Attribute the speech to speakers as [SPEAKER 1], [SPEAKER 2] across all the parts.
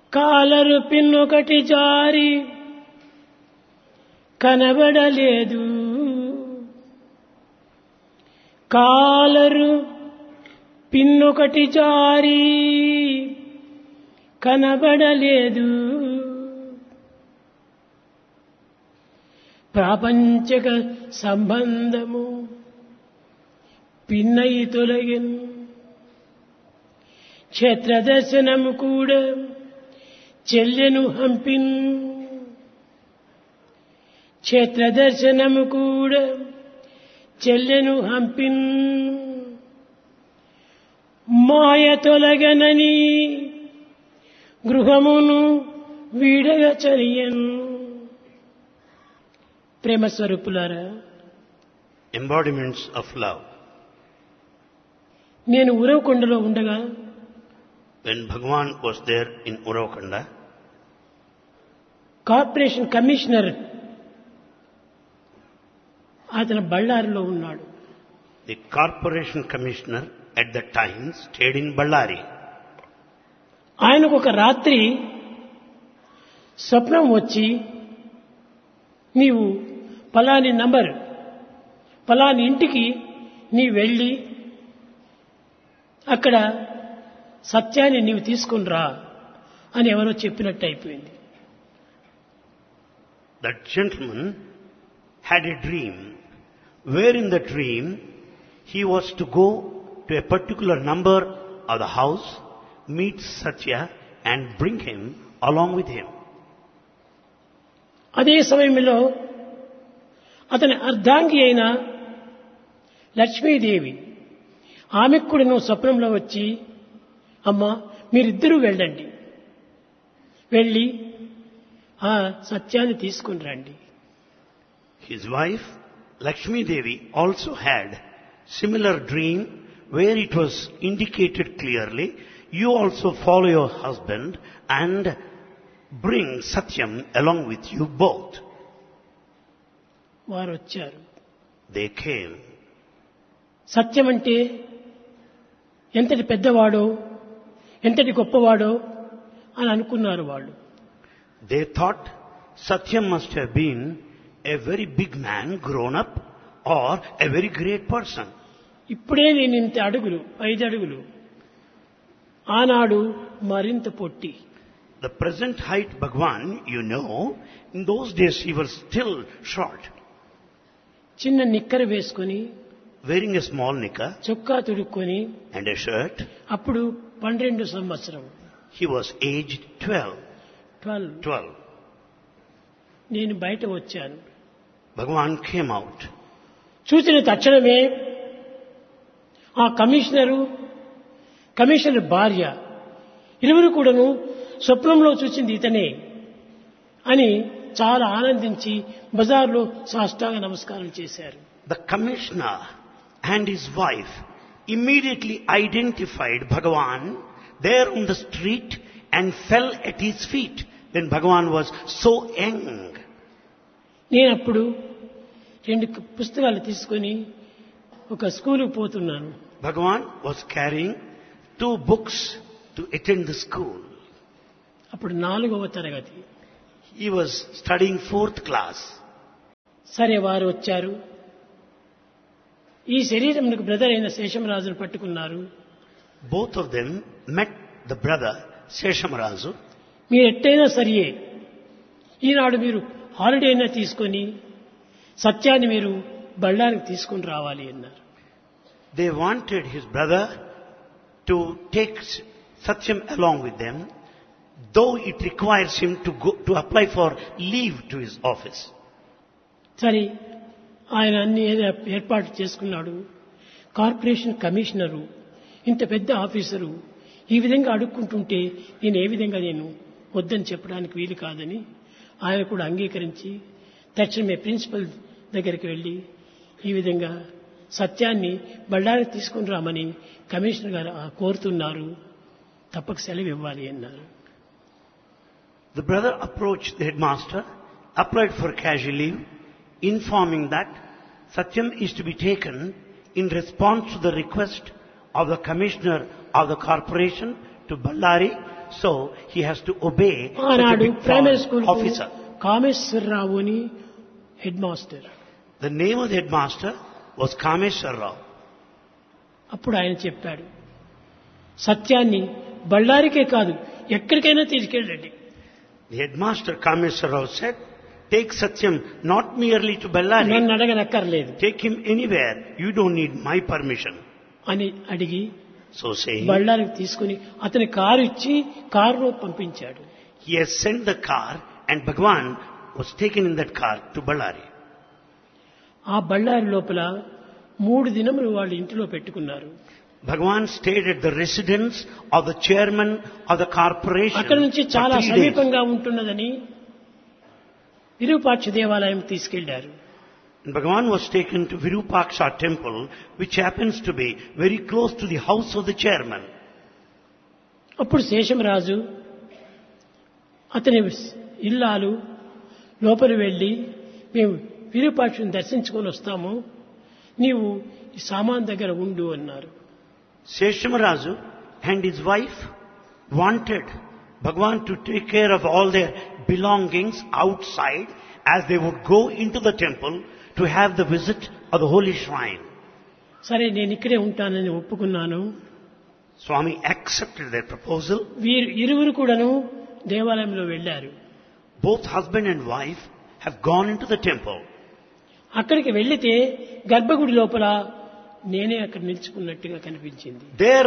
[SPEAKER 1] Collar పిన్నొకటి జారి కనబడలేదు. Collar పిన్నొకటి జారి కనబడలేదు. ప్రాపంచక సంబంధము పిన్నై తొలగిన్. క్షేత్ర దర్శనము కూడా చెల్లెను హంపిన్. క్షేత్ర దర్శనము కూడా చెల్లెను హంపిన్. మాయ తొలగనని గృహమును వీడగ చరియన్. ప్రేమ స్వరూపులారా,
[SPEAKER 2] embodiments of love.
[SPEAKER 1] నేను ఉరవకొండలో ఉండగా
[SPEAKER 2] When Bhagavan was there in Uravakanda,
[SPEAKER 1] corporation commissioner అతను బళ్ళారిలో ఉన్నాడు.
[SPEAKER 2] the corporation commissioner at that time stayed in Ballari.
[SPEAKER 1] ఆయనకు ఒక రాత్రి స్వప్నం వచ్చి, నీవు ఫలాని నంబర్ ఫలాని ఇంటికి నీ వెళ్ళి అక్కడ సత్యాన్ని నీవు తీసుకుని రా అని ఎవరో చెప్పినట్టు అయిపోయింది.
[SPEAKER 2] That gentleman had a dream, where in the dream he was to go to a particular number of the house, meet Satya and bring him along with him.
[SPEAKER 1] అదే సమయంలో అతని అర్ధాంగి అయిన లక్ష్మీదేవి ఆమెకు కూడా నువ్వు స్వప్నంలో వచ్చి, అమ్మా మీరిద్దరూ వెళ్ళండి, వెళ్ళి ఆ సత్యాన్ని తీసుకుని రండి.
[SPEAKER 2] His wife Lakshmi Devi also had similar dream where it was indicated clearly, you also follow your husband and bring Satyam along with you both.
[SPEAKER 1] వారు వచ్చారు.
[SPEAKER 2] They came.
[SPEAKER 1] సత్యం అంటే ఎంతటి పెద్దవాడో ఎంతటి గొప్పవాడో అని అనుకున్నారు వాళ్ళు.
[SPEAKER 2] They thought Satyam must have been a very big man grown up or a very great person.
[SPEAKER 1] ఇప్పుడే నేను ఇంత అడుగులు 5 అడుగులు, ఆనాడు మరింత పొట్టి.
[SPEAKER 2] The present height Bhagwan, you know, in those days he was still short.
[SPEAKER 1] చిన్న నిక్కర వేసుకొని
[SPEAKER 2] Wearing a small knicker
[SPEAKER 1] చొక్కా తుడుక్కొని
[SPEAKER 2] and a shirt.
[SPEAKER 1] అప్పుడు 12 సంవత్సరం.
[SPEAKER 2] He was aged 12.
[SPEAKER 1] నేను బయట వచ్చాను.
[SPEAKER 2] Bhagavan came out.
[SPEAKER 1] చూసిన తక్షణమే ఆ కమిషనర్ భార్య ఇరువురు కూడాను స్వప్నంలో చూసింది ఇతనే అని చాలా ఆనందించి బజార్లో సాష్టాంగ నమస్కారం చేశారు.
[SPEAKER 2] The commissioner and his wife immediately identified Bhagavan there on the street and fell at his feet when Bhagavan was so young.
[SPEAKER 1] నేను అప్పుడు 2 పుస్తకాలు తీసుకొని ఒక స్కూలుకు పోతున్నాను.
[SPEAKER 2] Bhagavan was carrying 2 books to attend the school.
[SPEAKER 1] అప్పుడు 4వ తరగతి.
[SPEAKER 2] He was studying 4th class.
[SPEAKER 1] సరే, వారు వచ్చారు. ఈ శరీరంకు బ్రదర్ అయిన శేషమరాజును పట్టుకున్నారు.
[SPEAKER 2] Both of them met the brother Seshamarazu.
[SPEAKER 1] మీరు ఎట్టయినా సరియే, ఈనాడు మీరు హాలిడే అయినా తీసుకొని సత్యాన్ని మీరు బళ్ళారికి తీసుకుని రావాలి అన్నారు.
[SPEAKER 2] They wanted his brother to take Satyam along with them, though it requires him to apply for leave to his office.
[SPEAKER 1] సరే, ఆయన అన్ని ఏర్పాటు చేసుకున్నాడు. కార్పొరేషన్ కమిషనరు, ఇంత పెద్ద ఆఫీసరు ఈ విధంగా అడుక్కుంటుంటే నేను ఏ విధంగా నేను వద్దని చెప్పడానికి వీలు కాదని ఆయన కూడా అంగీకరించి తక్షణమే ప్రిన్సిపల్ దగ్గరికి వెళ్ళి ఈ విధంగా సత్యాన్ని బళ్ళారికి తీసుకుని రామని కమిషనర్ గారు కోరుతున్నారు, తప్పక సెలవు ఇవ్వాలి అన్నారు.
[SPEAKER 2] The brother approached the headmaster, applied for casual leave, informing that Satyam is to be taken in response to the request of the commissioner of the corporation to Ballari so he has to obey such a
[SPEAKER 1] ఆనాడు
[SPEAKER 2] big
[SPEAKER 1] primary
[SPEAKER 2] foreign
[SPEAKER 1] school
[SPEAKER 2] officer.
[SPEAKER 1] Kameswara Rao అని head master.
[SPEAKER 2] The name of the headmaster was Kameshwar Rao.
[SPEAKER 1] అప్పుడు ఆయన చెప్పాడు, సత్యాన్ని బళ్ళారికే కాదు ఎక్కడికైనా తీసుకెళ్ళండి.
[SPEAKER 2] The headmaster Kameshwar Rao said, take Satyam not merely to Bellary,
[SPEAKER 1] నన్ను అడగనక్కర్లేదు
[SPEAKER 2] take him anywhere, you don't need my permission.
[SPEAKER 1] అని అడిగి
[SPEAKER 2] So saying,
[SPEAKER 1] బళ్ళారికి తీసుకుని అతని కారు ఇచ్చి కారులో పంపించాడు.
[SPEAKER 2] he has sent the car and Bhagwan was taken in that car to Bellary.
[SPEAKER 1] ఆ బళ్ళారి లోపల 3 దినములు వాళ్ళు ఇంటిలో పెట్టుకున్నారు.
[SPEAKER 2] Bhagwan stayed at the residence of the chairman of the corporation
[SPEAKER 1] అక్కడ నుంచి
[SPEAKER 2] for
[SPEAKER 1] చాలా
[SPEAKER 2] 3 days.
[SPEAKER 1] సమీపంగా ఉంటున్నదని విరూపాక్ష దేవాలయం తీసుకెళ్లారు.
[SPEAKER 2] And Bhagwan was taken to Virupaksha temple, which happens to be very close to the house of the chairman.
[SPEAKER 1] అప్పుడు శేషమరాజు అతని ఇల్లాలు లోపలి వెళ్ళి, మేము విరూపాక్షుని దర్శించుకొని వస్తాము, నీవు ఈ సామాన్ దగ్గర ఉండు అన్నారు.
[SPEAKER 2] Seshamarazu and his wife wanted Bhagwan to take care of all their belongings outside as they would go into the temple to have the visit of the holy shrine.
[SPEAKER 1] సరే నేను ఇక్కడే ఉంటానని ఒప్పుకున్నాను.
[SPEAKER 2] Swami accepted their proposal.
[SPEAKER 1] వీరు ఇరువురు కూడాను దేవాలయంలో వెళ్ళారు.
[SPEAKER 2] Both husband and wife have gone into the temple.
[SPEAKER 1] అక్కడికి వెళ్లితే గర్భగుడి లోపల నేనే అక్కడ నిల్చుకున్నట్టుగా కనిపించింది.
[SPEAKER 2] There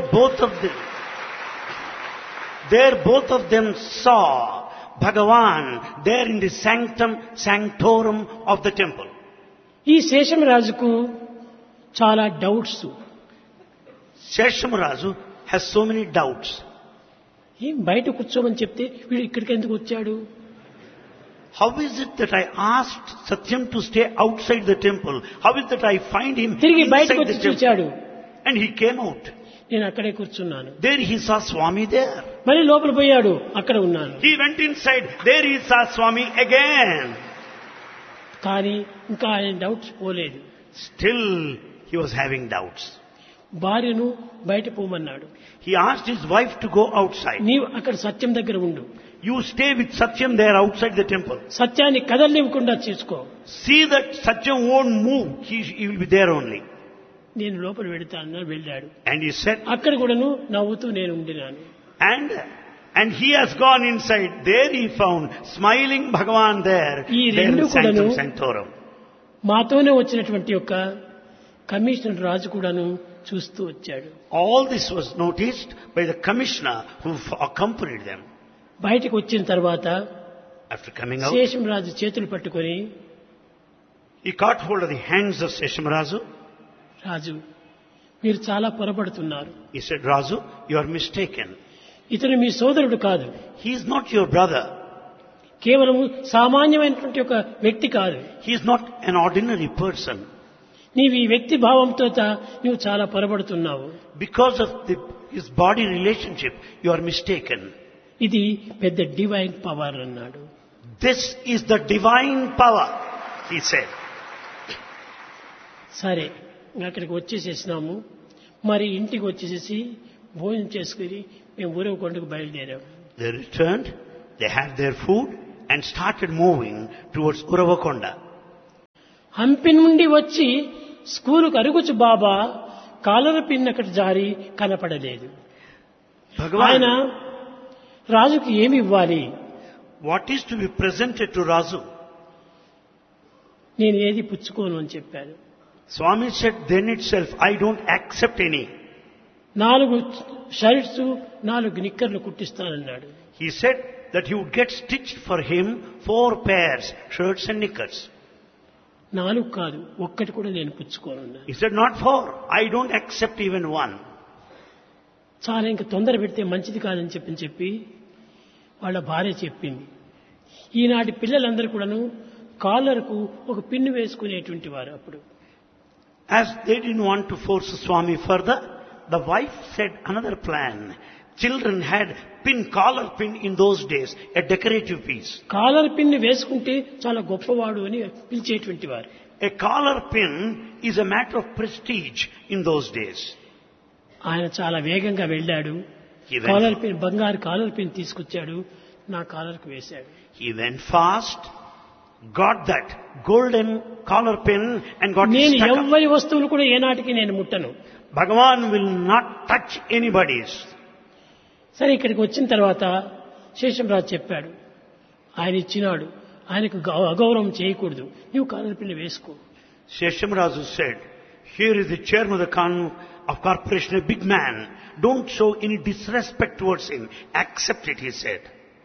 [SPEAKER 2] both of them saw Bhagavan there in the sanctorum of the temple.
[SPEAKER 1] ఈ శేషమరాజుకు చాలా doubts.
[SPEAKER 2] Seshamarazu has so many doubts.
[SPEAKER 1] ఏం బయట కూర్చోమని చెప్తే వీడు ఇక్కడికి ఎందుకు వచ్చాడు?
[SPEAKER 2] How is it that I asked Satyam to stay outside the temple? How is it that I find him
[SPEAKER 1] తిరిగి
[SPEAKER 2] inside
[SPEAKER 1] బయటకు
[SPEAKER 2] the
[SPEAKER 1] వచ్చి
[SPEAKER 2] temple?
[SPEAKER 1] చూచాడు.
[SPEAKER 2] And he came out.
[SPEAKER 1] నేను అక్కడే కూర్చున్నాను.
[SPEAKER 2] There he saw Swami there.
[SPEAKER 1] మళ్ళీ లోపల పోయాడు, అక్కడ ఉన్నాను.
[SPEAKER 2] He went inside. There he saw Swami again.
[SPEAKER 1] కానీ ఇంకా ఆయన డౌట్స్ పోలేదు.
[SPEAKER 2] Still he was having doubts.
[SPEAKER 1] భార్యను బయట పోమన్నాడు.
[SPEAKER 2] He asked his wife to go outside.
[SPEAKER 1] నీవు అక్కడ సత్యం దగ్గర ఉండు,
[SPEAKER 2] You stay with Satyam there outside the temple.
[SPEAKER 1] సత్యాన్ని కదలనివ్వకుండా చూసుకో,
[SPEAKER 2] See that Satyam won't move. He will be there only.
[SPEAKER 1] నేను లోపల వెళతానని వెళ్ళాడు.
[SPEAKER 2] And he said,
[SPEAKER 1] అక్కడ కూడాను నవ్వుతూ నేను ఉండినాను.
[SPEAKER 2] and he has gone inside. There he found smiling Bhagavan there.
[SPEAKER 1] ఈ
[SPEAKER 2] There in
[SPEAKER 1] రెండు కూడాను
[SPEAKER 2] Sanctum Sanctorum.
[SPEAKER 1] మాతోనే వచ్చినటువంటి యొక్క కమిషనర్ రాజు కూడాను చూస్తూ వచ్చాడు.
[SPEAKER 2] All this was noticed by the commissioner who accompanied them.
[SPEAKER 1] బయటకు వచ్చిన తర్వాత
[SPEAKER 2] After coming out,
[SPEAKER 1] శేషం రాజు చేతులు పట్టుకొని,
[SPEAKER 2] he caught hold of the hands of Seshamarazu.
[SPEAKER 1] రాజు మీరు చాలా పొరపడుతున్నారు.
[SPEAKER 2] He said, Razu, you are mistaken.
[SPEAKER 1] ఇతను మీ సోదరుడు కాదు,
[SPEAKER 2] He is not your brother.
[SPEAKER 1] కేవలం సామాన్యమైనటువంటి ఒక వ్యక్తి కాదు.
[SPEAKER 2] He is not an ordinary person.
[SPEAKER 1] నీవు ఈ వ్యక్తి భావంతో నువ్వు చాలా పొరపడుతున్నావు.
[SPEAKER 2] Because of his body relationship, you are mistaken.
[SPEAKER 1] ఇది పెద్ద డివైన్ పవర్ అన్నాడు.
[SPEAKER 2] This is the divine power, he said.
[SPEAKER 1] సరే అక్కడికి వచ్చేసేసినాము. మరి ఇంటికి వచ్చేసేసి భోజనం చేసుకుని మేము ఊరవకొండకు బయలుదేరాము.
[SPEAKER 2] They returned, they had their food and started moving towards Uravakonda.
[SPEAKER 1] Hampi నుండి వచ్చి స్కూలుకు అరుగుచు బాబా కాలర పిన్ అక్కడ జారి కనపడలేదు. ఆయన
[SPEAKER 2] Bhagavan,
[SPEAKER 1] రాజుకి ఏమి ఇవ్వాలి?
[SPEAKER 2] what is to be presented to Razu?
[SPEAKER 1] నేను ఏది పుచ్చుకోను అని చెప్పాడు.
[SPEAKER 2] Swami said then itself, I don't accept any.
[SPEAKER 1] 4 shirts 4 నిక్కర్లు కుట్టిస్తానన్నాడు.
[SPEAKER 2] He said that he would get stitched for him 4 pairs, shirts and knickers.
[SPEAKER 1] 4 కాదు, ఒక్కటి కూడా నేను పుచ్చుకోనున్నాను.
[SPEAKER 2] He said, not 4, I don't accept even one.
[SPEAKER 1] చాలా ఇంకా తొందర పెడితే మంచిది కాదని చెప్పి వాళ్ళ భార్య చెప్పింది. ఈనాటి పిల్లలందరూ కూడాను కాలర్కు ఒక పిన్ను వేసుకునేటువంటి వారు. అప్పుడు
[SPEAKER 2] As they didn't want to force Swami further, the wife said another plan. Children had collar pin in those days, a decorative piece.
[SPEAKER 1] Caller pin వేసుకుంటే చాలా గొప్పవాడు అని పిలిచేటువంటి వారు.
[SPEAKER 2] A collar pin is a matter of prestige in those days.
[SPEAKER 1] ఆయన చాలా వేగంగా వెళ్ళాడు. Caller pin, బంగారు కాలర్ పిన్ తీసుకొచ్చాడు, నా కాలర్కు వేశాడు.
[SPEAKER 2] He went fast, got that golden collar pin and got it
[SPEAKER 1] నేను
[SPEAKER 2] stuck up.
[SPEAKER 1] ఎవ్వరి వస్తువులు కూడా ఏనాటికి నేను ముట్టను.
[SPEAKER 2] Bhagavan will not touch anybody's.
[SPEAKER 1] సరే, ఇక్కడికి వచ్చిన తర్వాత శేషంరాజు చెప్పాడు, ఆయన ఇచ్చినాడు, ఆయనకు అగౌరవం చేయకూడదు, నీవు కాలర్ పిన్ వేసుకో.
[SPEAKER 2] Sheshamrazu said, here is the chairman of the of corporation, a big man. Don't show any disrespect towards him. Accept it, he said.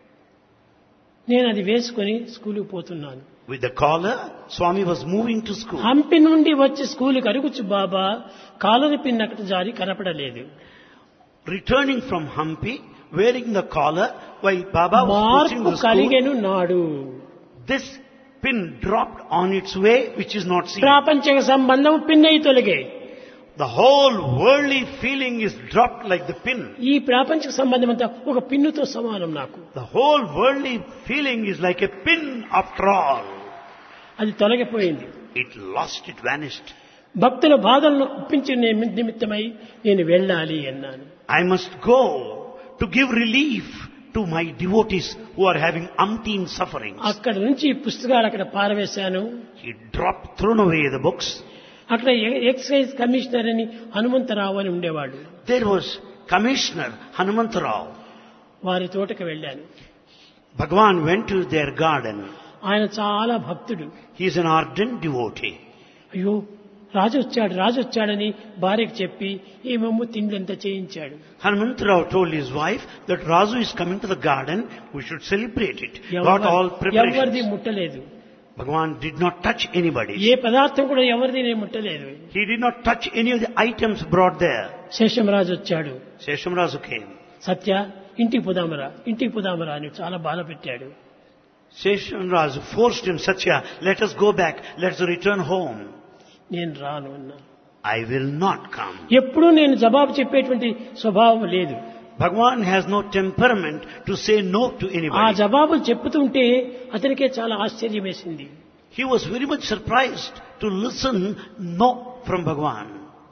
[SPEAKER 1] నేను అది వేసుకొని స్కూలుకు పోతున్నాను.
[SPEAKER 2] With the collar, Swami was moving to school.
[SPEAKER 1] Hampi నుండి వచ్చి స్కూలుకు అరుగుచ్చు బాబా caller pin అక్కడ జారి కనపడలేదు.
[SPEAKER 2] Returning from Hampi, wearing the collar, while Baba was pushing
[SPEAKER 1] మార్పు
[SPEAKER 2] the school,
[SPEAKER 1] కలిగెను నాడు.
[SPEAKER 2] this pin dropped on its way, which is not seen.
[SPEAKER 1] ప్రాపంచిక సంబంధం పిన్ అయి తొలగే.
[SPEAKER 2] The whole worldly feeling is dropped like the pin.
[SPEAKER 1] ఈ ప్రాపంచిక సంబంధం అంతా ఒక పిన్నుతో సమానం నాకు.
[SPEAKER 2] The whole worldly feeling is like a pin after all.
[SPEAKER 1] అది తొలగిపోయింది.
[SPEAKER 2] It lost, it vanished.
[SPEAKER 1] భక్తుల బాధలను ఒప్పించే నిమిత్తమై నేను వెళ్ళాలి అన్నాను.
[SPEAKER 2] I must go to give relief to my devotees who are having umpteen sufferings.
[SPEAKER 1] అక్కడ నుంచి ఈ పుస్తకాలు అక్కడ పారవేశాను.
[SPEAKER 2] He thrown away the books.
[SPEAKER 1] అక్కడ ఎక్సైజ్ కమిషనర్ అని హనుమంతరావు అని ఉండేవాడు.
[SPEAKER 2] There was Commissioner Hanumantarao.
[SPEAKER 1] వారి తోటకు వెళ్ళాను.
[SPEAKER 2] Bhagavan went to their garden.
[SPEAKER 1] ఆయన చాలా భక్తుడు.
[SPEAKER 2] He is an ardent devotee.
[SPEAKER 1] అయ్యో, రాజు వచ్చాడని భార్యకు చెప్పి ఏమేమో తిండ్లంతా చేయించాడు.
[SPEAKER 2] Hanumantarao told his wife that Raju is coming to the garden, we should celebrate it. Got all
[SPEAKER 1] ఎవరిది
[SPEAKER 2] preparations.
[SPEAKER 1] ముట్టలేదు.
[SPEAKER 2] Bhagavan did not touch anybody.
[SPEAKER 1] ఏ పదార్థం కూడా ఎవరిది నేను ముట్టలేదు.
[SPEAKER 2] He did not touch any of the items brought there.
[SPEAKER 1] Seshamraju వచ్చాడు.
[SPEAKER 2] Sheshamrazu came.
[SPEAKER 1] సత్య, ఇంటికి పోదామరా అని చాలా బాధ పెట్టాడు.
[SPEAKER 2] Sheshamrazu forced him, Satya, let us go back, let's return home.
[SPEAKER 1] నేను రాను అన్నా.
[SPEAKER 2] I will not come.
[SPEAKER 1] ఎప్పుడూ నేను జవాబు చెప్పేటువంటి స్వభావం లేదు.
[SPEAKER 2] Bhagavan has no temperament to say no to
[SPEAKER 1] ఆ
[SPEAKER 2] anybody.
[SPEAKER 1] జవాబులు చెప్పుతుంటే అతనికే చాలా ఆశ్చర్యం వేసింది.
[SPEAKER 2] He was very much surprised to listen no from Bhagavan.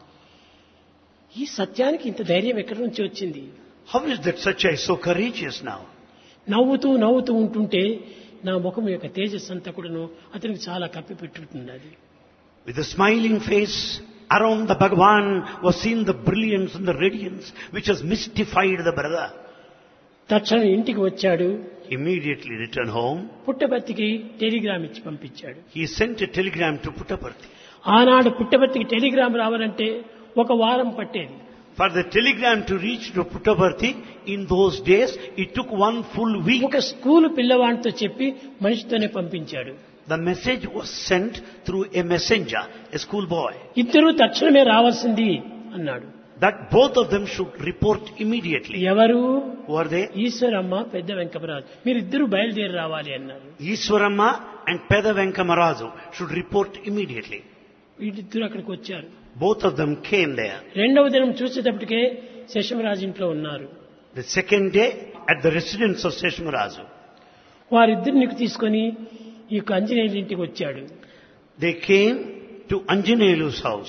[SPEAKER 1] ఈ సత్యానికి ఇంత ధైర్యం ఎక్కడి నుంచి వచ్చింది?
[SPEAKER 2] How is that Satya is so courageous now?
[SPEAKER 1] నవ్వుతూ ఉంటుంటే నా ముఖం యొక్క తేజస్సు అంతా కూడాను అతనికి చాలా కప్పిపెట్టుతున్నది.
[SPEAKER 2] With a smiling face, around the Bhagavan was seen the brilliance and the radiance which has mystified the brother.
[SPEAKER 1] తక్షణం ఇంటికి వచ్చాడు.
[SPEAKER 2] Immediately returned home.
[SPEAKER 1] పుట్టపర్తికి టెలిగ్రామ్ ఇచ్చి పంపించాడు.
[SPEAKER 2] He sent a telegram to Puttaparthi.
[SPEAKER 1] ఆనాడు పుట్టపర్తికి టెలిగ్రామ్ రావాలంటే ఒక వారం పట్టేది.
[SPEAKER 2] For the telegram to reach to Puttaparthi, in those days, it took one full week.
[SPEAKER 1] ఒక స్కూలు పిల్లవాడితో చెప్పి మనిషితోనే పంపించాడు.
[SPEAKER 2] The message was sent through a messenger, a schoolboy,
[SPEAKER 1] ఇద్దరూ తక్షణమే రావాల్సింది అన్నాడు.
[SPEAKER 2] that both of them should report immediately.
[SPEAKER 1] ఎవరు?
[SPEAKER 2] Who are they?
[SPEAKER 1] Eshwaramma, పెద్ద వెంకమరాజు, మీరిద్దరూ బయలుదేరి రావాలి అన్నారు.
[SPEAKER 2] Ishwaramma and Peda Venkamarazu should report immediately.
[SPEAKER 1] వీళ్ళిద్దరూ అక్కడికి వచ్చారు.
[SPEAKER 2] Both of them came there.
[SPEAKER 1] రెండవ దినం చూసేటప్పటికే శేషమరాజు ఇంట్లో ఉన్నారు.
[SPEAKER 2] The second day, at the residence of Sheshamarazu,
[SPEAKER 1] వారిద్దరిని తీసుకొని ఈ యొక్క ఆంజనేయుల ఇంటికి వచ్చాడు.
[SPEAKER 2] they came to Anjaneyalu's house.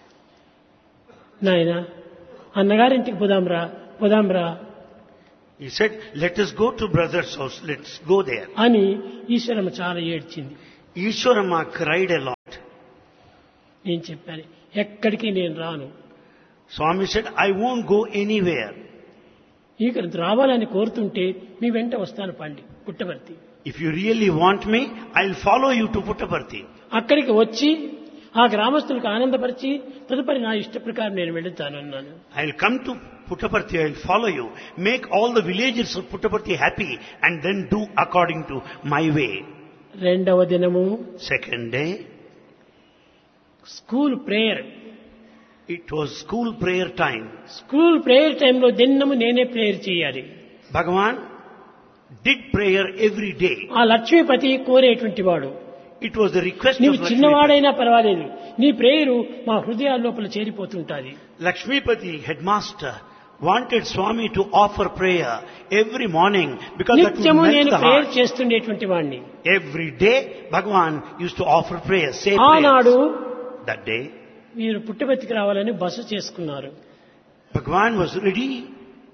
[SPEAKER 1] నాయన, అన్నగారింటికి పోదాంరా
[SPEAKER 2] He said, let us go to brother's house, let's go there.
[SPEAKER 1] అని ఈశ్వరమ్మ చాలా ఏడ్చింది.
[SPEAKER 2] Ishwaramma cried a lot.
[SPEAKER 1] నేను చెప్పాను, ఎక్కడికి నేను రాను.
[SPEAKER 2] Swami said, I won't go anywhere.
[SPEAKER 1] ఇక్కడ రావాలని కోరుతుంటే మీ వెంట వస్తాను పండి Puttaparthi.
[SPEAKER 2] If you really want me, I'll follow you to Puttaparthi.
[SPEAKER 1] అక్కడికి వచ్చి ఆ గ్రామస్తులకు ఆనందపరిచి తదుపరి నా ఇష్ట ప్రకారం నేను వెళుతాను అన్నాను.
[SPEAKER 2] I'll come to Puttaparthi, I'll follow you. Make all the villagers of Puttaparthi happy and then do according to my way.
[SPEAKER 1] రెండవ దినము
[SPEAKER 2] Second day,
[SPEAKER 1] school prayer.
[SPEAKER 2] it was school prayer time.
[SPEAKER 1] School prayer టైంలో దినము నేనే prayer చేయాలి.
[SPEAKER 2] Bhagavan did prayer every day.
[SPEAKER 1] ఆ లక్ష్మీపతి కోరేటువంటి వాడు.
[SPEAKER 2] It was the request of
[SPEAKER 1] నీవు
[SPEAKER 2] Lakshmipati.
[SPEAKER 1] చిన్నవాడైనా పర్వాలేదు, నీ ప్రేయరు మా హృదయాల లోపల చేరిపోతుంటాది.
[SPEAKER 2] Lakshmipati, headmaster, wanted Swami to offer prayer every morning because that would
[SPEAKER 1] నిత్యము
[SPEAKER 2] melt
[SPEAKER 1] నేను
[SPEAKER 2] the
[SPEAKER 1] ప్రేయర్
[SPEAKER 2] heart.
[SPEAKER 1] చేస్తుండేటువంటి వాడిని.
[SPEAKER 2] Every day, Bhagavan used to offer prayer, say
[SPEAKER 1] ఆనాడు
[SPEAKER 2] prayers. That day,
[SPEAKER 1] మీరు పుట్టబెత్తికి రావాలని బస చేసుకున్నారు.
[SPEAKER 2] Bhagavan was ready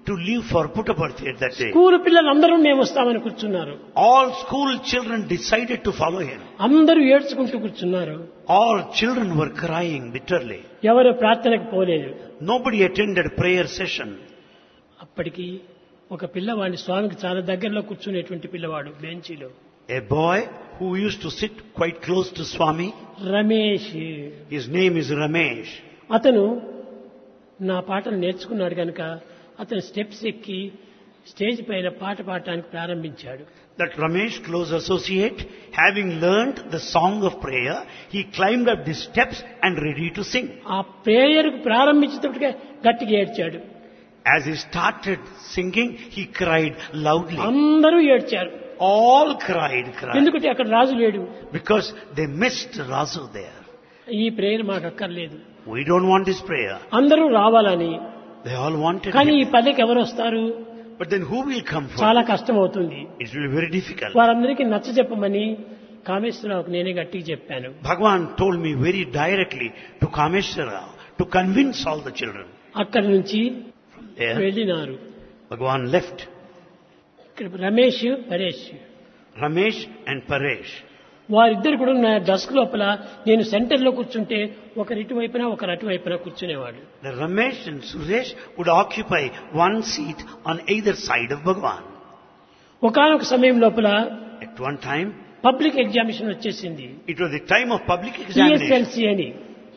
[SPEAKER 2] to leave for Puttaparthi that day.
[SPEAKER 1] School పిల్లలందరూ మేము వస్తామని కూర్చున్నారు.
[SPEAKER 2] All school children decided to follow him.
[SPEAKER 1] అందరూ ఏడ్చుకుంటూ కూర్చున్నారు.
[SPEAKER 2] All children were crying bitterly.
[SPEAKER 1] ఎవరు ప్రార్థనకు పోలేదు.
[SPEAKER 2] Nobody attended prayer session.
[SPEAKER 1] అప్పటికి ఒక పిల్లవాడిని స్వామికి చాలా దగ్గరలో కూర్చునేటువంటి పిల్లవాడు బెంచీలో.
[SPEAKER 2] A boy who used to sit quite close to Swami.
[SPEAKER 1] Ramesh.
[SPEAKER 2] His name is Ramesh.
[SPEAKER 1] అతను నా పాటలు నేర్చుకున్నాడు కనుక అతను స్టెప్స్ ఎక్కి స్టేజ్ పైన పాట పాడటానికి ప్రారంభించాడు.
[SPEAKER 2] That Ramesh, close associate, having learnt the song of prayer, he climbed up the steps and ready to sing.
[SPEAKER 1] ఆ ప్రేయర్ ప్రారంభించేటప్పటికే గట్టిగా ఏడ్చాడు.
[SPEAKER 2] As he started singing, he cried loudly.
[SPEAKER 1] అందరూ ఏడ్చారు.
[SPEAKER 2] All cried.
[SPEAKER 1] ఎందుకంటే అక్కడ రాజు లేడు.
[SPEAKER 2] Because they missed Rasu there.
[SPEAKER 1] ఈ prayer మాకు అక్కర్లేదు.
[SPEAKER 2] We don't want this prayer.
[SPEAKER 1] అందరూ రావాలని.
[SPEAKER 2] They all wanted
[SPEAKER 1] కానీ
[SPEAKER 2] it.
[SPEAKER 1] ఈ పల్లెకి ఎవరు వస్తారు?
[SPEAKER 2] But then who will come for
[SPEAKER 1] చాలా
[SPEAKER 2] it?
[SPEAKER 1] కష్టం అవుతుంది.
[SPEAKER 2] It will be very difficult.
[SPEAKER 1] వారందరికీ నచ్చ చెప్పమని కామేశ్వరరావుకు నేనే గట్టిగా చెప్పాను.
[SPEAKER 2] Bhagavan told me very directly to Kameshwara to convince all the children.
[SPEAKER 1] అక్కడి నుంచి
[SPEAKER 2] There,
[SPEAKER 1] వెళ్ళినారు.
[SPEAKER 2] Bhagavan left.
[SPEAKER 1] ఇక్కడ Ramesh Paresh
[SPEAKER 2] Ramesh and Paresh.
[SPEAKER 1] వారిద్దరు కూడా నా డెస్క్ లోపల నేను సెంటర్ లో కూర్చుంటే ఒకరి ఇటువైపున ఒకరు అటువైపున కూర్చునేవాడు.
[SPEAKER 2] The Ramesh and Suresh would occupy one seat on either side of Bhagavan.
[SPEAKER 1] ఒకానొక సమయం లోపల
[SPEAKER 2] At one time,
[SPEAKER 1] public examination వచ్చేసింది.
[SPEAKER 2] it was the time of public examination.
[SPEAKER 1] TSLC అని.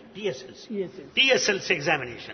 [SPEAKER 2] TSLC examination.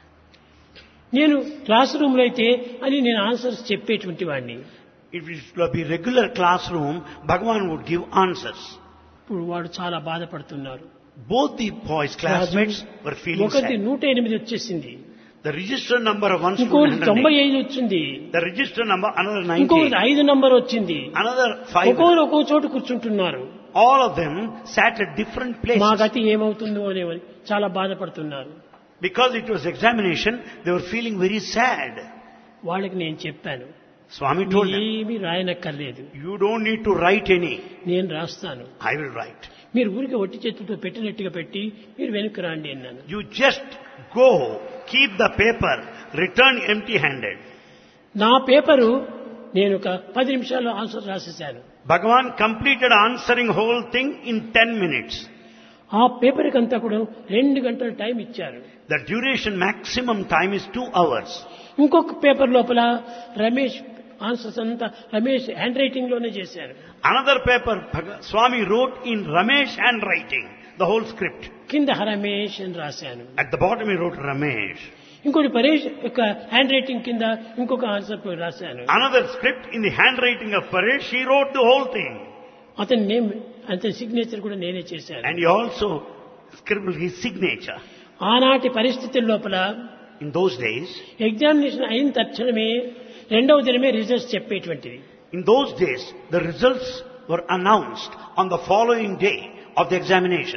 [SPEAKER 1] నేను క్లాస్ రూమ్ లో అయితే అని నేను ఆన్సర్స్ చెప్పేటువంటి వాడిని.
[SPEAKER 2] If it would be regular classroom, Bhagavan would give answers.
[SPEAKER 1] ఇప్పుడు వాడు చాలా బాధపడుతున్నారు.
[SPEAKER 2] Both the boys, classmates, were feeling
[SPEAKER 1] ఒకటి
[SPEAKER 2] sad.
[SPEAKER 1] 108 వచ్చేసింది.
[SPEAKER 2] The register number of one
[SPEAKER 1] ఇంకొకటి
[SPEAKER 2] student,
[SPEAKER 1] 95 వచ్చింది.
[SPEAKER 2] the register number another
[SPEAKER 1] ఇంకొకటి
[SPEAKER 2] 90,
[SPEAKER 1] 5 నంబర్ వచ్చింది.
[SPEAKER 2] another 5.
[SPEAKER 1] ఒక్కొక్కరు ఒక్కో చోటు కూర్చుంటున్నారు.
[SPEAKER 2] All of them sat at different
[SPEAKER 1] మా
[SPEAKER 2] places.
[SPEAKER 1] గతి ఏమవుతుందో అనేవని చాలా బాధపడుతున్నారు.
[SPEAKER 2] Because it was examination, they were feeling very sad.
[SPEAKER 1] వాళ్ళకి నేను చెప్పాను,
[SPEAKER 2] Swami told them,
[SPEAKER 1] ఏమీ రాయనక్కర్లేదు,
[SPEAKER 2] you don't need to write any.
[SPEAKER 1] నేను రాస్తాను.
[SPEAKER 2] I will write.
[SPEAKER 1] మీరు ఊరికి ఒట్టి చేతులతో పెట్టినట్టుగా పెట్టి మీరు వెనక్కి రాండి అన్నాను.
[SPEAKER 2] You just go, keep the paper, return empty-handed.
[SPEAKER 1] నా పేపరు నేను ఒక 10 నిమిషాల్లో answer రాసేశాను.
[SPEAKER 2] Bhagavan completed answering whole thing in 10 minutes.
[SPEAKER 1] ఆ పేపర్ కంతా కూడా 2 గంటల టైం ఇచ్చారు.
[SPEAKER 2] The duration maximum time is 2 hours.
[SPEAKER 1] ఇంకొక పేపర్ లోపల రమేష్ ఆన్సర్స్ అంతా రమేష్ హ్యాండ్ రైటింగ్ లోనే చేశారు.
[SPEAKER 2] Another paper, Swami wrote in Ramesh handwriting, the whole script.
[SPEAKER 1] కింద రమేష్ అని రాశాను.
[SPEAKER 2] At the bottom he wrote Ramesh.
[SPEAKER 1] ఇంకోటి పరేష్ యొక్క హ్యాండ్ రైటింగ్ కింద ఇంకొక ఆన్సర్ రాశాను.
[SPEAKER 2] Another script in the handwriting of Paresh, he wrote the whole thing.
[SPEAKER 1] అతని name అతని సిగ్నేచర్ కూడా నేనే చేశాను.
[SPEAKER 2] And he also scribbled his signature.
[SPEAKER 1] ఆనాటి పరిస్థితుల లోపల
[SPEAKER 2] In those days,
[SPEAKER 1] ఎగ్జామినేషన్ అయిన తక్షణమే రెండవ దినమే results చెప్పేటువంటిది.
[SPEAKER 2] in those days, the results were announced on the following day of the examination.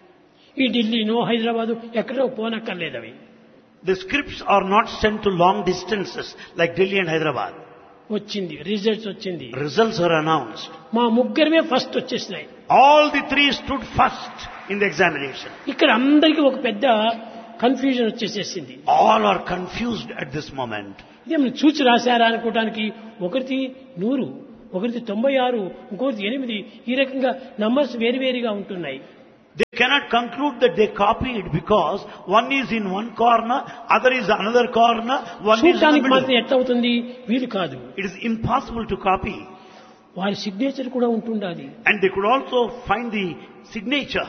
[SPEAKER 1] ఈ ఢిల్లీనో హైదరాబాదు ఎక్కడో పోనక్కర్లేదు అవి.
[SPEAKER 2] The scripts are not sent to long distances like Delhi and Hyderabad.
[SPEAKER 1] వచ్చింది results వచ్చింది.
[SPEAKER 2] Results are announced.
[SPEAKER 1] మా ముగ్గురమే first వచ్చేసినాయి.
[SPEAKER 2] All the 3 stood first in the examination.
[SPEAKER 1] ఇక్కడ అందరికీ ఒక పెద్ద confusion వచ్చేసేసింది.
[SPEAKER 2] All are confused at this moment.
[SPEAKER 1] ఇదేమన్నా చూచి రాశారా అనుకోవడానికి ఒకరిది 100, ఒకరిది 96, ఇంకొకరిది 8, ఈ రకంగా నంబర్స్ వేరువేరుగా ఉంటున్నాయి.
[SPEAKER 2] They cannot conclude that they copied because one is in one corner, other is another corner, one is in the
[SPEAKER 1] చూడటానికి మాత్రం
[SPEAKER 2] middle.
[SPEAKER 1] ఎట్లా అవుతుంది? వీలు కాదు.
[SPEAKER 2] It is impossible to copy.
[SPEAKER 1] వారి సిగ్నేచర్ కూడా ఉంటుండాలి.
[SPEAKER 2] And they could also find the signature.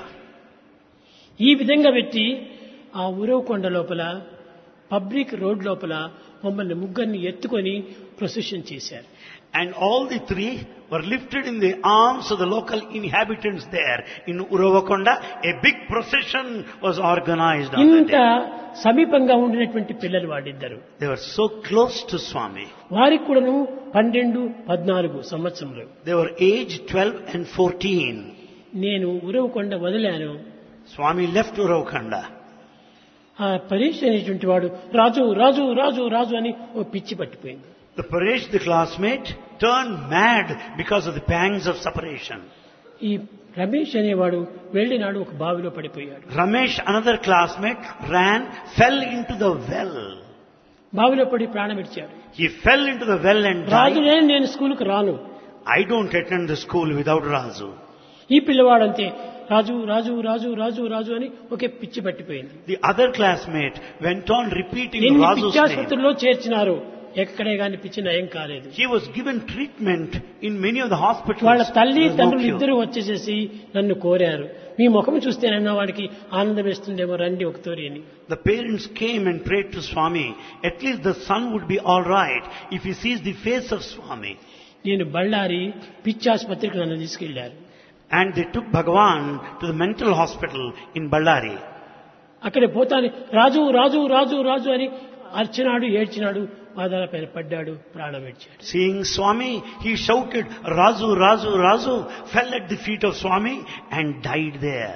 [SPEAKER 1] ఈ విధంగా పెట్టి ఆ ఉరవకొండ లోపల పబ్లిక్ రోడ్ లోపల మమ్మల్ని ముగ్గురిని ఎత్తుకొని ప్రొసెషన్ చేశారు.
[SPEAKER 2] And all the 3 were lifted in the arms of the local inhabitants there in Uravakonda. A big procession was organized on that
[SPEAKER 1] ఇంత
[SPEAKER 2] day.
[SPEAKER 1] సమీపంగా ఉండినటువంటి పిల్లలు వాడిద్దరు.
[SPEAKER 2] They were so close to Swami.
[SPEAKER 1] వారికి కూడాను 12, 14 సంవత్సరంలో.
[SPEAKER 2] They were aged 12 and 14.
[SPEAKER 1] నేను Uravakonda వదిలాను.
[SPEAKER 2] Swami left Uravakonda.
[SPEAKER 1] ఆ పరీక్ష అనేటువంటి వాడు రాజు రాజు రాజు రాజు అని ఓ పిచ్చి పట్టిపోయింది.
[SPEAKER 2] The Paresh, the classmate, turned mad because of the pangs of separation.
[SPEAKER 1] ఈ రమేష్ అనేవాడు వెళ్ళినాడు, ఒక బావిలో పడిపోయాడు.
[SPEAKER 2] Ramesh, another classmate, ran, fell into the well.
[SPEAKER 1] బావిలో పడి ప్రాణం ఇచ్చాడు.
[SPEAKER 2] He fell into the well and
[SPEAKER 1] Raju
[SPEAKER 2] died.
[SPEAKER 1] నేను స్కూల్కి రాను.
[SPEAKER 2] I don't attend the school without Razu.
[SPEAKER 1] ఈ పిల్లవాడంతే రాజు రాజు రాజు రాజు రాజు అని ఒకే పిచ్చి పట్టిపోయింది.
[SPEAKER 2] The other classmate went on repeating
[SPEAKER 1] ఎన్ని
[SPEAKER 2] Razu's name.
[SPEAKER 1] పిచ్చాసుపత్రుల్లో చేర్చినారు, ఎక్కడే గాని పిచ్చి నయం కాలేదు.
[SPEAKER 2] He was given treatment in many of the hospitals.
[SPEAKER 1] వాళ్ళ తల్లి
[SPEAKER 2] There was no
[SPEAKER 1] తండ్రులు
[SPEAKER 2] cure.
[SPEAKER 1] ఇద్దరు వచ్చేసేసి నన్ను కోరారు, మీ ముఖం చూస్తేనన్నా వాడికి ఆనందం వేస్తుందేమో రండి ఒకతోరి అని.
[SPEAKER 2] The parents came and prayed to Swami. At least the son would be all right if he sees the face of Swami.
[SPEAKER 1] నేను బళ్ళారి పిచ్చాసుపత్రికి నన్ను తీసుకెళ్లారు.
[SPEAKER 2] And they took Bhagavan to the mental hospital in Ballari.
[SPEAKER 1] అక్కడే పోతాను రాజు రాజు రాజు రాజు అని అర్చినాడు, ఏడ్చినాడు, పాదాల పైన పడ్డాడు, ప్రాణం విడిచాడు.
[SPEAKER 2] Seeing Swami, he shouted, Razu, Razu, Razu, fell at the feet of Swami and died there.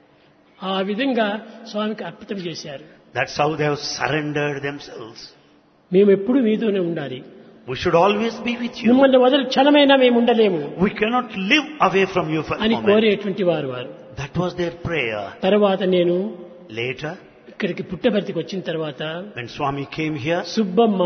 [SPEAKER 1] ఆ విధంగా స్వామికి అర్పితం చేశారు.
[SPEAKER 2] That's how they have surrendered themselves.
[SPEAKER 1] మేము ఎప్పుడు మీతోనే ఉండాలి,
[SPEAKER 2] We should always be with you.
[SPEAKER 1] మిమ్మల్ని వదిలి క్షణమైనా మేము ఉండలేము
[SPEAKER 2] We cannot live away from you for a
[SPEAKER 1] అని
[SPEAKER 2] moment.
[SPEAKER 1] కోరేటువంటి వారు.
[SPEAKER 2] That was their prayer.
[SPEAKER 1] తర్వాత నేను
[SPEAKER 2] Later,
[SPEAKER 1] ఇక్కడికి పుట్టబర్తికి వచ్చిన తర్వాత
[SPEAKER 2] when Swami came here,
[SPEAKER 1] Subbamma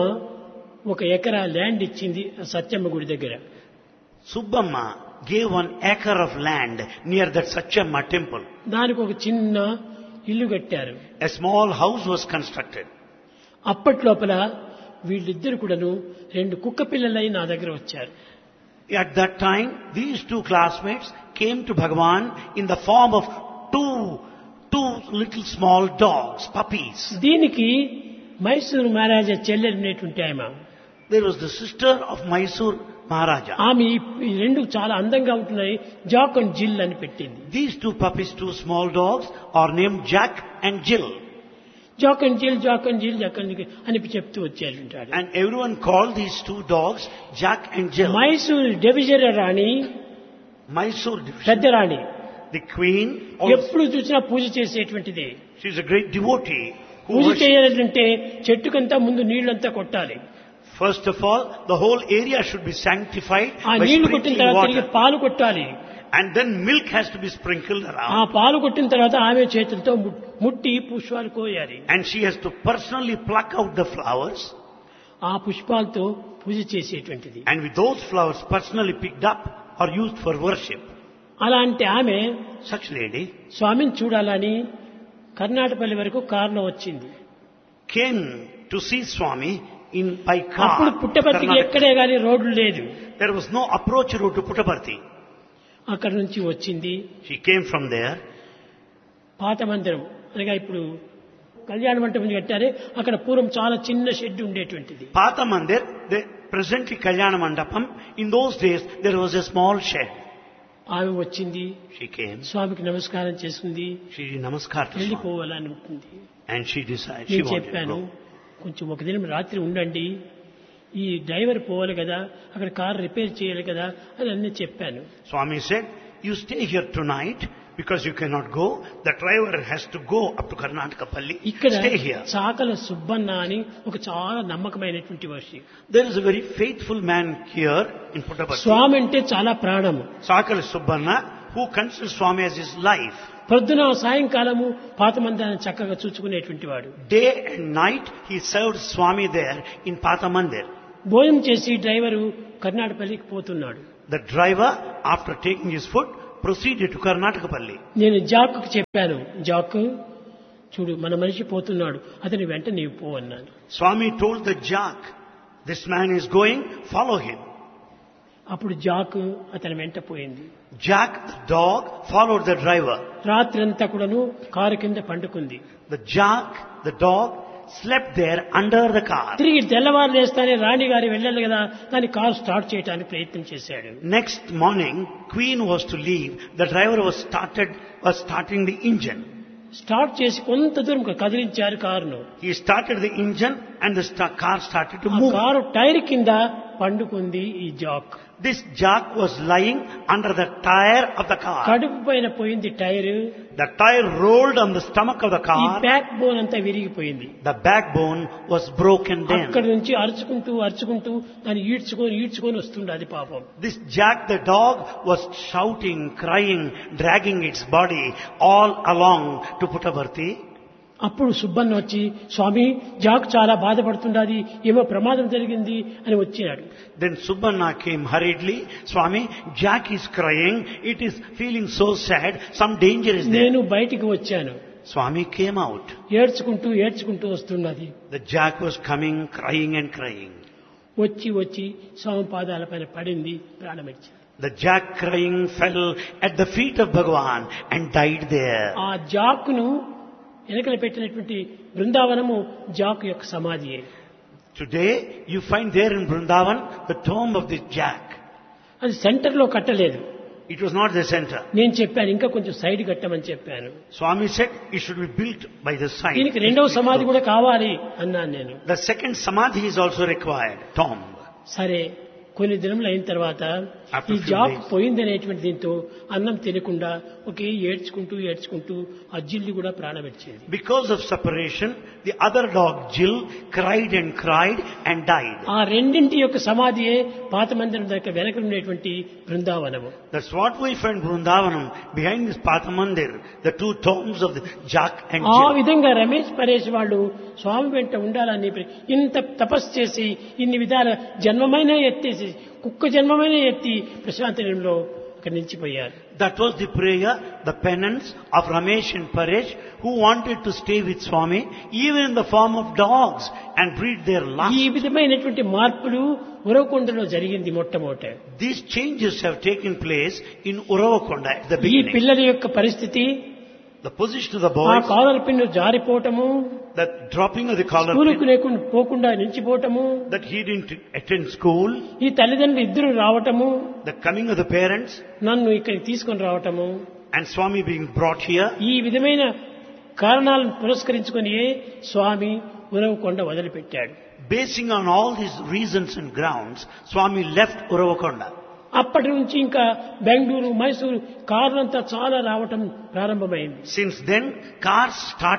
[SPEAKER 1] 1 ఎకరా ల్యాండ్ ఇచ్చింది ఆ సత్యమ్మ గుడి దగ్గర.
[SPEAKER 2] Subbamma gave 1 acre of land near that Satchamma temple.
[SPEAKER 1] దానికి ఒక చిన్న ఇల్లు కట్టారు.
[SPEAKER 2] A small house was constructed.
[SPEAKER 1] అప్పట్లోపల వీళ్ళిద్దరు కూడాను 2 కుక్క పిల్లలై నా దగ్గర వచ్చారు.
[SPEAKER 2] At that time, these 2 classmates came to Bhagavan in the form of two little small dogs, puppies.
[SPEAKER 1] దీనికి మైసూరు మహారాజా చెల్లెలినటువంటి ఆమె.
[SPEAKER 2] There was the sister of Mysore Maharaja.
[SPEAKER 1] ఆమె ఈ 2 చాలా అందంగా ఉంటున్నాయి, జాక్ అండ్ జిల్ అని పెట్టింది.
[SPEAKER 2] These 2 puppies, 2 small dogs, are named Jack and Jill.
[SPEAKER 1] Jack and జిల్, జాక్ అండ్ జిల్, జాక్ అండ్ జిల్ అని చెప్తూ వచ్చారు.
[SPEAKER 2] And everyone called these 2 dogs Jack and Jill.
[SPEAKER 1] Mysuru division Rani,
[SPEAKER 2] Mysore division.
[SPEAKER 1] పెద్ద రాణి,
[SPEAKER 2] The queen, also,
[SPEAKER 1] ఎప్పుడు చూసినా పూజ చేసేటువంటిది.
[SPEAKER 2] she is a great devotee. Who
[SPEAKER 1] puja
[SPEAKER 2] worships.
[SPEAKER 1] చేయాలంటే చెట్టుకంతా ముందు నీళ్లంతా కొట్టాలి.
[SPEAKER 2] First of all, the whole area should be sanctified
[SPEAKER 1] ఆ
[SPEAKER 2] by
[SPEAKER 1] నీళ్లు కొట్టిన
[SPEAKER 2] sprinkling
[SPEAKER 1] తర్వాత తిరిగి
[SPEAKER 2] water.
[SPEAKER 1] పాలు కొట్టాలి.
[SPEAKER 2] And then milk has to be sprinkled
[SPEAKER 1] ఆ
[SPEAKER 2] around.
[SPEAKER 1] పాలు కొట్టిన తర్వాత ఆమె చేతులతో ముట్టి పుష్పాలు కోయాలి.
[SPEAKER 2] And she has to personally pluck out the flowers.
[SPEAKER 1] ఆ పుష్పాలతో పూజ చేసేటువంటిది.
[SPEAKER 2] And with those flowers personally picked up are used for worship.
[SPEAKER 1] అలాంటి ఆమె
[SPEAKER 2] Such lady
[SPEAKER 1] స్వామిని చూడాలని కర్ణాటకపల్లి వరకు కారులో వచ్చింది.
[SPEAKER 2] came to see Swami by
[SPEAKER 1] అప్పుడు
[SPEAKER 2] car.
[SPEAKER 1] పుట్టపర్తికి
[SPEAKER 2] Karnataka.
[SPEAKER 1] ఎక్కడే గాని రోడ్లు లేదు.
[SPEAKER 2] There was no approach road to Puttaparthi.
[SPEAKER 1] అక్కడి నుంచి వచ్చింది.
[SPEAKER 2] She came from there.
[SPEAKER 1] పాత మందిరం అనగా ఇప్పుడు కళ్యాణ మంటపం కట్టారే, అక్కడ పూర్వం చాలా చిన్న షెడ్ ఉండేటువంటిది.
[SPEAKER 2] Pata Mandir, presently Kalyana Mandapam, in those days there was a small shed.
[SPEAKER 1] ఆమె వచ్చింది,
[SPEAKER 2] She came,
[SPEAKER 1] స్వామికి నమస్కారం చేసుకుంది,
[SPEAKER 2] she did namaskar to Swami.
[SPEAKER 1] వెళ్ళిపోవాలని ఉంటుంది.
[SPEAKER 2] And she decided, she
[SPEAKER 1] నేను
[SPEAKER 2] wanted to
[SPEAKER 1] చెప్పాను,
[SPEAKER 2] go.
[SPEAKER 1] కొంచెం ఒక దినం రాత్రి ఉండండి, ఈ డ్రైవర్ పోవాలి కదా, అక్కడ కార్ రిపేర్ చేయాలి కదా అని అన్నీ చెప్పాను.
[SPEAKER 2] Swami said, you stay here tonight because you cannot go. The driver has to go up to Karnatakapalli.
[SPEAKER 1] ఇక్కడ
[SPEAKER 2] Stay here.
[SPEAKER 1] చాకల సుబ్బన్న అని ఒక చాలా నమ్మకమైనటువంటి Varshi.
[SPEAKER 2] There is a very faithful man here in Puttaparthi.
[SPEAKER 1] స్వామి అంటే చాలా ప్రాణము.
[SPEAKER 2] Sakala Subbanna, who considers Swami as his life.
[SPEAKER 1] పొద్దున సాయంకాలము పాత మందిరాన్ని చక్కగా చూసుకునేటువంటి వాడు.
[SPEAKER 2] Day and night he served Swami there in Pata Mandir.
[SPEAKER 1] భోజనం చేసి డ్రైవరు కర్ణాటకపల్లికి పోతున్నాడు.
[SPEAKER 2] The driver, after taking his food, proceeded to Karnatakapalli.
[SPEAKER 1] నేను జాక్కు చెప్పాను, జాక్ చూడు మన మనిషి పోతున్నాడు, అతని వెంట నీవు పో అన్నాను.
[SPEAKER 2] Swami told the Jack, this man is going, follow him.
[SPEAKER 1] అప్పుడు జాక్ అతని వెంట పోయింది.
[SPEAKER 2] Jack, the dog, followed the driver.
[SPEAKER 1] రాత్రంతా కూడాను కారు కింద పండుకుంది.
[SPEAKER 2] The Jack, the dog, slept there under the car.
[SPEAKER 1] తిరిగి తెల్లవారు లేస్తానే రాణి గారి వెళ్ళాలి కదా, దాని కారు స్టార్ట్ చేయడానికి ప్రయత్నం చేశాడు.
[SPEAKER 2] Next morning, Queen was to leave. The driver was starting the engine.
[SPEAKER 1] Start చేసి కొంత దూరం కదిలించారు కారును.
[SPEAKER 2] He started the engine and the car started to
[SPEAKER 1] ఆ
[SPEAKER 2] move.
[SPEAKER 1] కారు టైర్ కింద పండుకుంది ఈ Jack.
[SPEAKER 2] This Jack was lying under the tire of the car.
[SPEAKER 1] కడుపు పైన పోయింది tyre.
[SPEAKER 2] The tire rolled on the stomach of the
[SPEAKER 1] ఈ
[SPEAKER 2] car.
[SPEAKER 1] Back bone అంతా విరిగిపోయింది.
[SPEAKER 2] The backbone was broken
[SPEAKER 1] అక్కడి
[SPEAKER 2] down.
[SPEAKER 1] నుంచి అరుచుకుంటూ దాన్ని ఈడ్చుకొని వస్తుండే అది పాపం.
[SPEAKER 2] This Jack the dog was shouting, crying, dragging its body all along to Puttaparthi.
[SPEAKER 1] అప్పుడు సుబ్బన్న వచ్చి, స్వామి జాక్ చాలా బాధపడుతుండాది, ఏమో ప్రమాదం జరిగింది అని వచ్చినాడు.
[SPEAKER 2] Then Subbanna came hurriedly. Swami, Jack is crying. It is feeling so sad. Some danger is there.
[SPEAKER 1] నేను బయటికి వచ్చాను.
[SPEAKER 2] Swami came out.
[SPEAKER 1] ఏడ్చుకుంటూ ఏడ్చుకుంటూ వస్తున్నది.
[SPEAKER 2] The Jack was coming, crying and crying.
[SPEAKER 1] వచ్చి స్వామి పాదాల పైన పడింది, ప్రాణమిచ్చింది.
[SPEAKER 2] The Jack crying fell at the feet of Bhagavan and died there.
[SPEAKER 1] ఆ జాక్ను వెనకలు పెట్టినటువంటి బృందావనము జాక్ యొక్క సమాధియే.
[SPEAKER 2] Today you find there in Vrindavan the tomb of this Jack.
[SPEAKER 1] అది centre లో కట్టలేదు.
[SPEAKER 2] It was not the center.
[SPEAKER 1] నేను చెప్పాను ఇంకా కొంచెం సైడ్ కట్టమని చెప్పాను.
[SPEAKER 2] Swami said it should be built by the side.
[SPEAKER 1] దీనికి రెండవ సమాధి కూడా కావాలి అన్నాను నేను.
[SPEAKER 2] The second samadhi is also required, tomb.
[SPEAKER 1] సరే, కొన్ని దినములు అయిన తర్వాత
[SPEAKER 2] After
[SPEAKER 1] ఈ
[SPEAKER 2] few
[SPEAKER 1] జాబ్
[SPEAKER 2] days.
[SPEAKER 1] పోయిందనేటువంటి దీంతో అన్నం తినకుండా ఒకే ఏడ్చుకుంటూ ఆ జిల్లి కూడా ప్రాణపెట్టేది.
[SPEAKER 2] Because of separation, the other dog Jill cried and died.
[SPEAKER 1] ఆ రెండింటి యొక్క సమాధియే పాత మందిరం దగ్గర వెనక ఉండేటువంటి బృందావనము.
[SPEAKER 2] That's what we find Vrindavanam behind this Pathamandir, the two tombs of the Jack and
[SPEAKER 1] ఆ
[SPEAKER 2] Jill.
[SPEAKER 1] విధంగా రమేష్ పరేష్ వాళ్ళు స్వామి వెంట ఉండాలని ఇంత తపస్సు చేసి ఇన్ని విధాల జన్మమైన ఎత్తేసి కుక్క జన్మమైన ఎత్తి ప్రశాంతనంలో అక్కడి నిలిచిపోయారు.
[SPEAKER 2] That was the prayer, the penance of Ramesh and Paresh, who wanted to stay with Swami even in the form of dogs and breed their lust.
[SPEAKER 1] ఈ విధమైనటువంటి మార్పులు ఉరవకొండలో జరిగింది మొట్టమొదట.
[SPEAKER 2] These changes have taken place in Uravakonda at the
[SPEAKER 1] ఈ
[SPEAKER 2] beginning.
[SPEAKER 1] పిల్లల యొక్క పరిస్థితి,
[SPEAKER 2] The position of the
[SPEAKER 1] ఆ
[SPEAKER 2] boys,
[SPEAKER 1] caller pin జారిపోవటము,
[SPEAKER 2] the dropping of the collar
[SPEAKER 1] స్కూలుకు
[SPEAKER 2] pin,
[SPEAKER 1] లేకుండా పోకుండా నిలిచిపోవటము,
[SPEAKER 2] that he didn't attend school,
[SPEAKER 1] ఈ తల్లిదండ్రులు ఇద్దరు రావటము,
[SPEAKER 2] the coming of the parents,
[SPEAKER 1] నన్ను ఇక్కడికి తీసుకొని రావటము,
[SPEAKER 2] and Swami being brought here.
[SPEAKER 1] ఈ విధమైన కారణాలను పురస్కరించుకొని స్వామి ఉరవకొండ వదిలిపెట్టాడు.
[SPEAKER 2] Basing on all these reasons and grounds, Swami left Uravakonda.
[SPEAKER 1] అప్పటి నుంచి ఇంకా బెంగళూరు, మైసూరు కార్లంతా చాలా రావటం ప్రారంభమైంది.
[SPEAKER 2] Since then, cars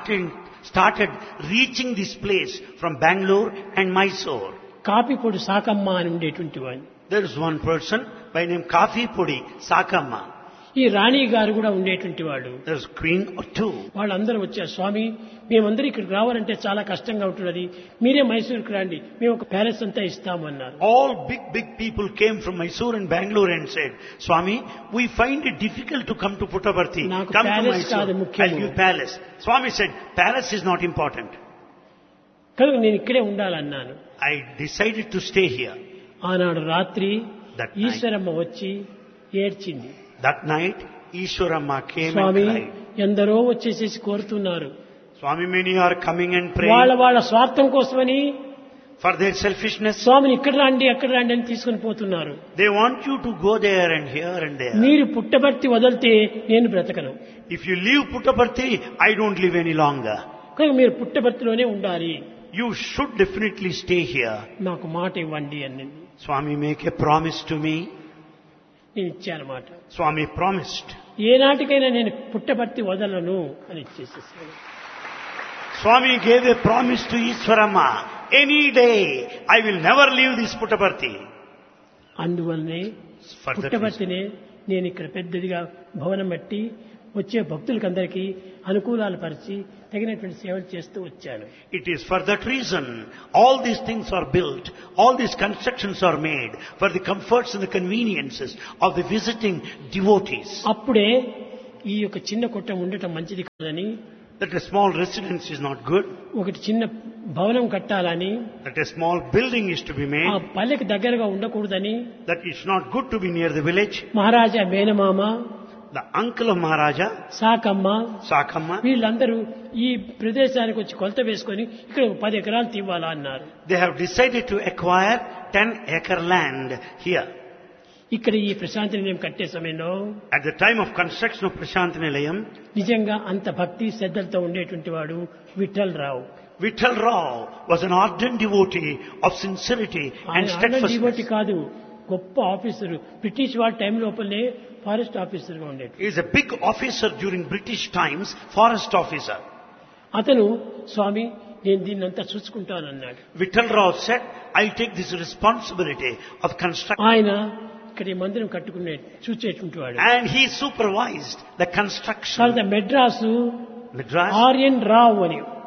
[SPEAKER 2] started reaching this place from Bangalore and Mysore.
[SPEAKER 1] కాపిపొడి Sakamma అని ఉండేటువంటి వాడిని.
[SPEAKER 2] There is one person by name Kafi Pudi Sakamma.
[SPEAKER 1] ఈ రాణి గారు కూడా ఉండేటువంటి వాడు.
[SPEAKER 2] There is queen or two.
[SPEAKER 1] వాళ్ళందరూ వచ్చారు, స్వామి మేమందరూ ఇక్కడికి రావాలంటే చాలా కష్టంగా ఉంటున్నది, మీరే మైసూరుకి రండి, మేము ఒక ప్యాలెస్ అంతా ఇస్తాము అన్నారు.
[SPEAKER 2] All big people came from Mysore and Bangalore and said, Swami, we find it difficult to come to Puttaparthi.
[SPEAKER 1] నాకు
[SPEAKER 2] Come to
[SPEAKER 1] palace కాదు
[SPEAKER 2] Mysore.
[SPEAKER 1] ముఖ్యము.
[SPEAKER 2] I'll give palace. Swami said, palace is not important.
[SPEAKER 1] కనుక నేను ఇక్కడే ఉండాలన్నాను.
[SPEAKER 2] I decided to stay here.
[SPEAKER 1] ఆనాడు రాత్రి
[SPEAKER 2] That night.
[SPEAKER 1] Eshwaramma వచ్చి ఏడ్చింది.
[SPEAKER 2] That night, Ishwaramma came
[SPEAKER 1] Swamy
[SPEAKER 2] and cried.
[SPEAKER 1] ఎందరో వచ్చేసేసి కోరుతున్నారు,
[SPEAKER 2] Swami, many are coming and
[SPEAKER 1] వాళ్ళ
[SPEAKER 2] praying
[SPEAKER 1] వాళ్ళ స్వార్థం కోసమని
[SPEAKER 2] for their selfishness.
[SPEAKER 1] స్వామిని ఇక్కడ రండి అక్కడ రండి అని తీసుకుని పోతున్నారు.
[SPEAKER 2] They want you to go there and here and there.
[SPEAKER 1] మీరు పుట్టబర్తి వదిలితే నేను బ్రతకను,
[SPEAKER 2] If you leave Puttaparthi, I don't live any longer.
[SPEAKER 1] కనుక మీరు పుట్టబర్తిలోనే ఉండాలి,
[SPEAKER 2] You should definitely stay here.
[SPEAKER 1] నాకు మాట ఇవ్వండి అని
[SPEAKER 2] Swami, make a promise to me.
[SPEAKER 1] నేను ఇచ్చాను మాట.
[SPEAKER 2] Swami promised.
[SPEAKER 1] ఏనాటికైనా నేను పుట్టబర్తి వదలను అని ఇచ్చేసేసాను.
[SPEAKER 2] Swami gave a promise to Ishwaramma. Any day, I will never leave this Puttaparthi.
[SPEAKER 1] అందువల్లనే
[SPEAKER 2] For that reason.
[SPEAKER 1] పుట్టబర్తినే నేను ఇక్కడ పెద్దదిగా భవనం బట్టి వచ్చే భక్తులకందరికీ అనుకూలాలు పరిచి తగినటువంటి సేవలు చేస్తూ వచ్చాను.
[SPEAKER 2] It is for that reason all these things are built, all these constructions are made for the comforts and the conveniences of the visiting devotees.
[SPEAKER 1] అప్పుడే ఈ యొక్క చిన్న కొట్టం ఉండటం మంచిది కాదని,
[SPEAKER 2] That a small residence is not good,
[SPEAKER 1] ఒకటి చిన్న భవనం కట్టాలని,
[SPEAKER 2] that a small building is to be
[SPEAKER 1] ఆ
[SPEAKER 2] made,
[SPEAKER 1] పల్లెకి దగ్గరగా ఉండకూడదని
[SPEAKER 2] that it's not good to be near the village.
[SPEAKER 1] మహారాజా మేనమామ,
[SPEAKER 2] The uncle of Maharaja,
[SPEAKER 1] Sakamma,
[SPEAKER 2] Sakamma,
[SPEAKER 1] వీళ్ళందరూ ఈ ప్రదేశానికి వచ్చి కొలత వేసుకొని ఇక్కడ 10 ఎకరాలు తీవాలా అన్నారు.
[SPEAKER 2] they have decided to acquire 10-acre land here.
[SPEAKER 1] ఇక్కడ ఈ ప్రశాంతి నిలయం కట్టే సమయంలో
[SPEAKER 2] At the time of construction of Prashant Nilayam,
[SPEAKER 1] నిజంగా అంత భక్తి శ్రద్ధలతో ఉండేటువంటి వాడు విఠల్ రావు.
[SPEAKER 2] Vittal Rao was an ardent devotee of sincerity and
[SPEAKER 1] devotee
[SPEAKER 2] steadfastness.
[SPEAKER 1] కాదు, గొప్ప ఆఫీసరు. బ్రిటిష్ వాళ్ళ టైం లోపలనే ఫారెస్ట్ ఆఫీసర్గా ఉండేది.
[SPEAKER 2] He is a big officer during British times, forest officer.
[SPEAKER 1] అతను స్వామి నేను దీన్ని అంతా చూసుకుంటానన్నాడు.
[SPEAKER 2] Vittal Rao said, I'll take this responsibility of construction.
[SPEAKER 1] ఆయన ఇక్కడ ఈ మందిరం కట్టుకునే చూచేటువంటి వాడు.
[SPEAKER 2] And he supervised the construction.
[SPEAKER 1] తర్వాత మెడ్రాసు
[SPEAKER 2] Madras,
[SPEAKER 1] ఆర్యన్ రావు అని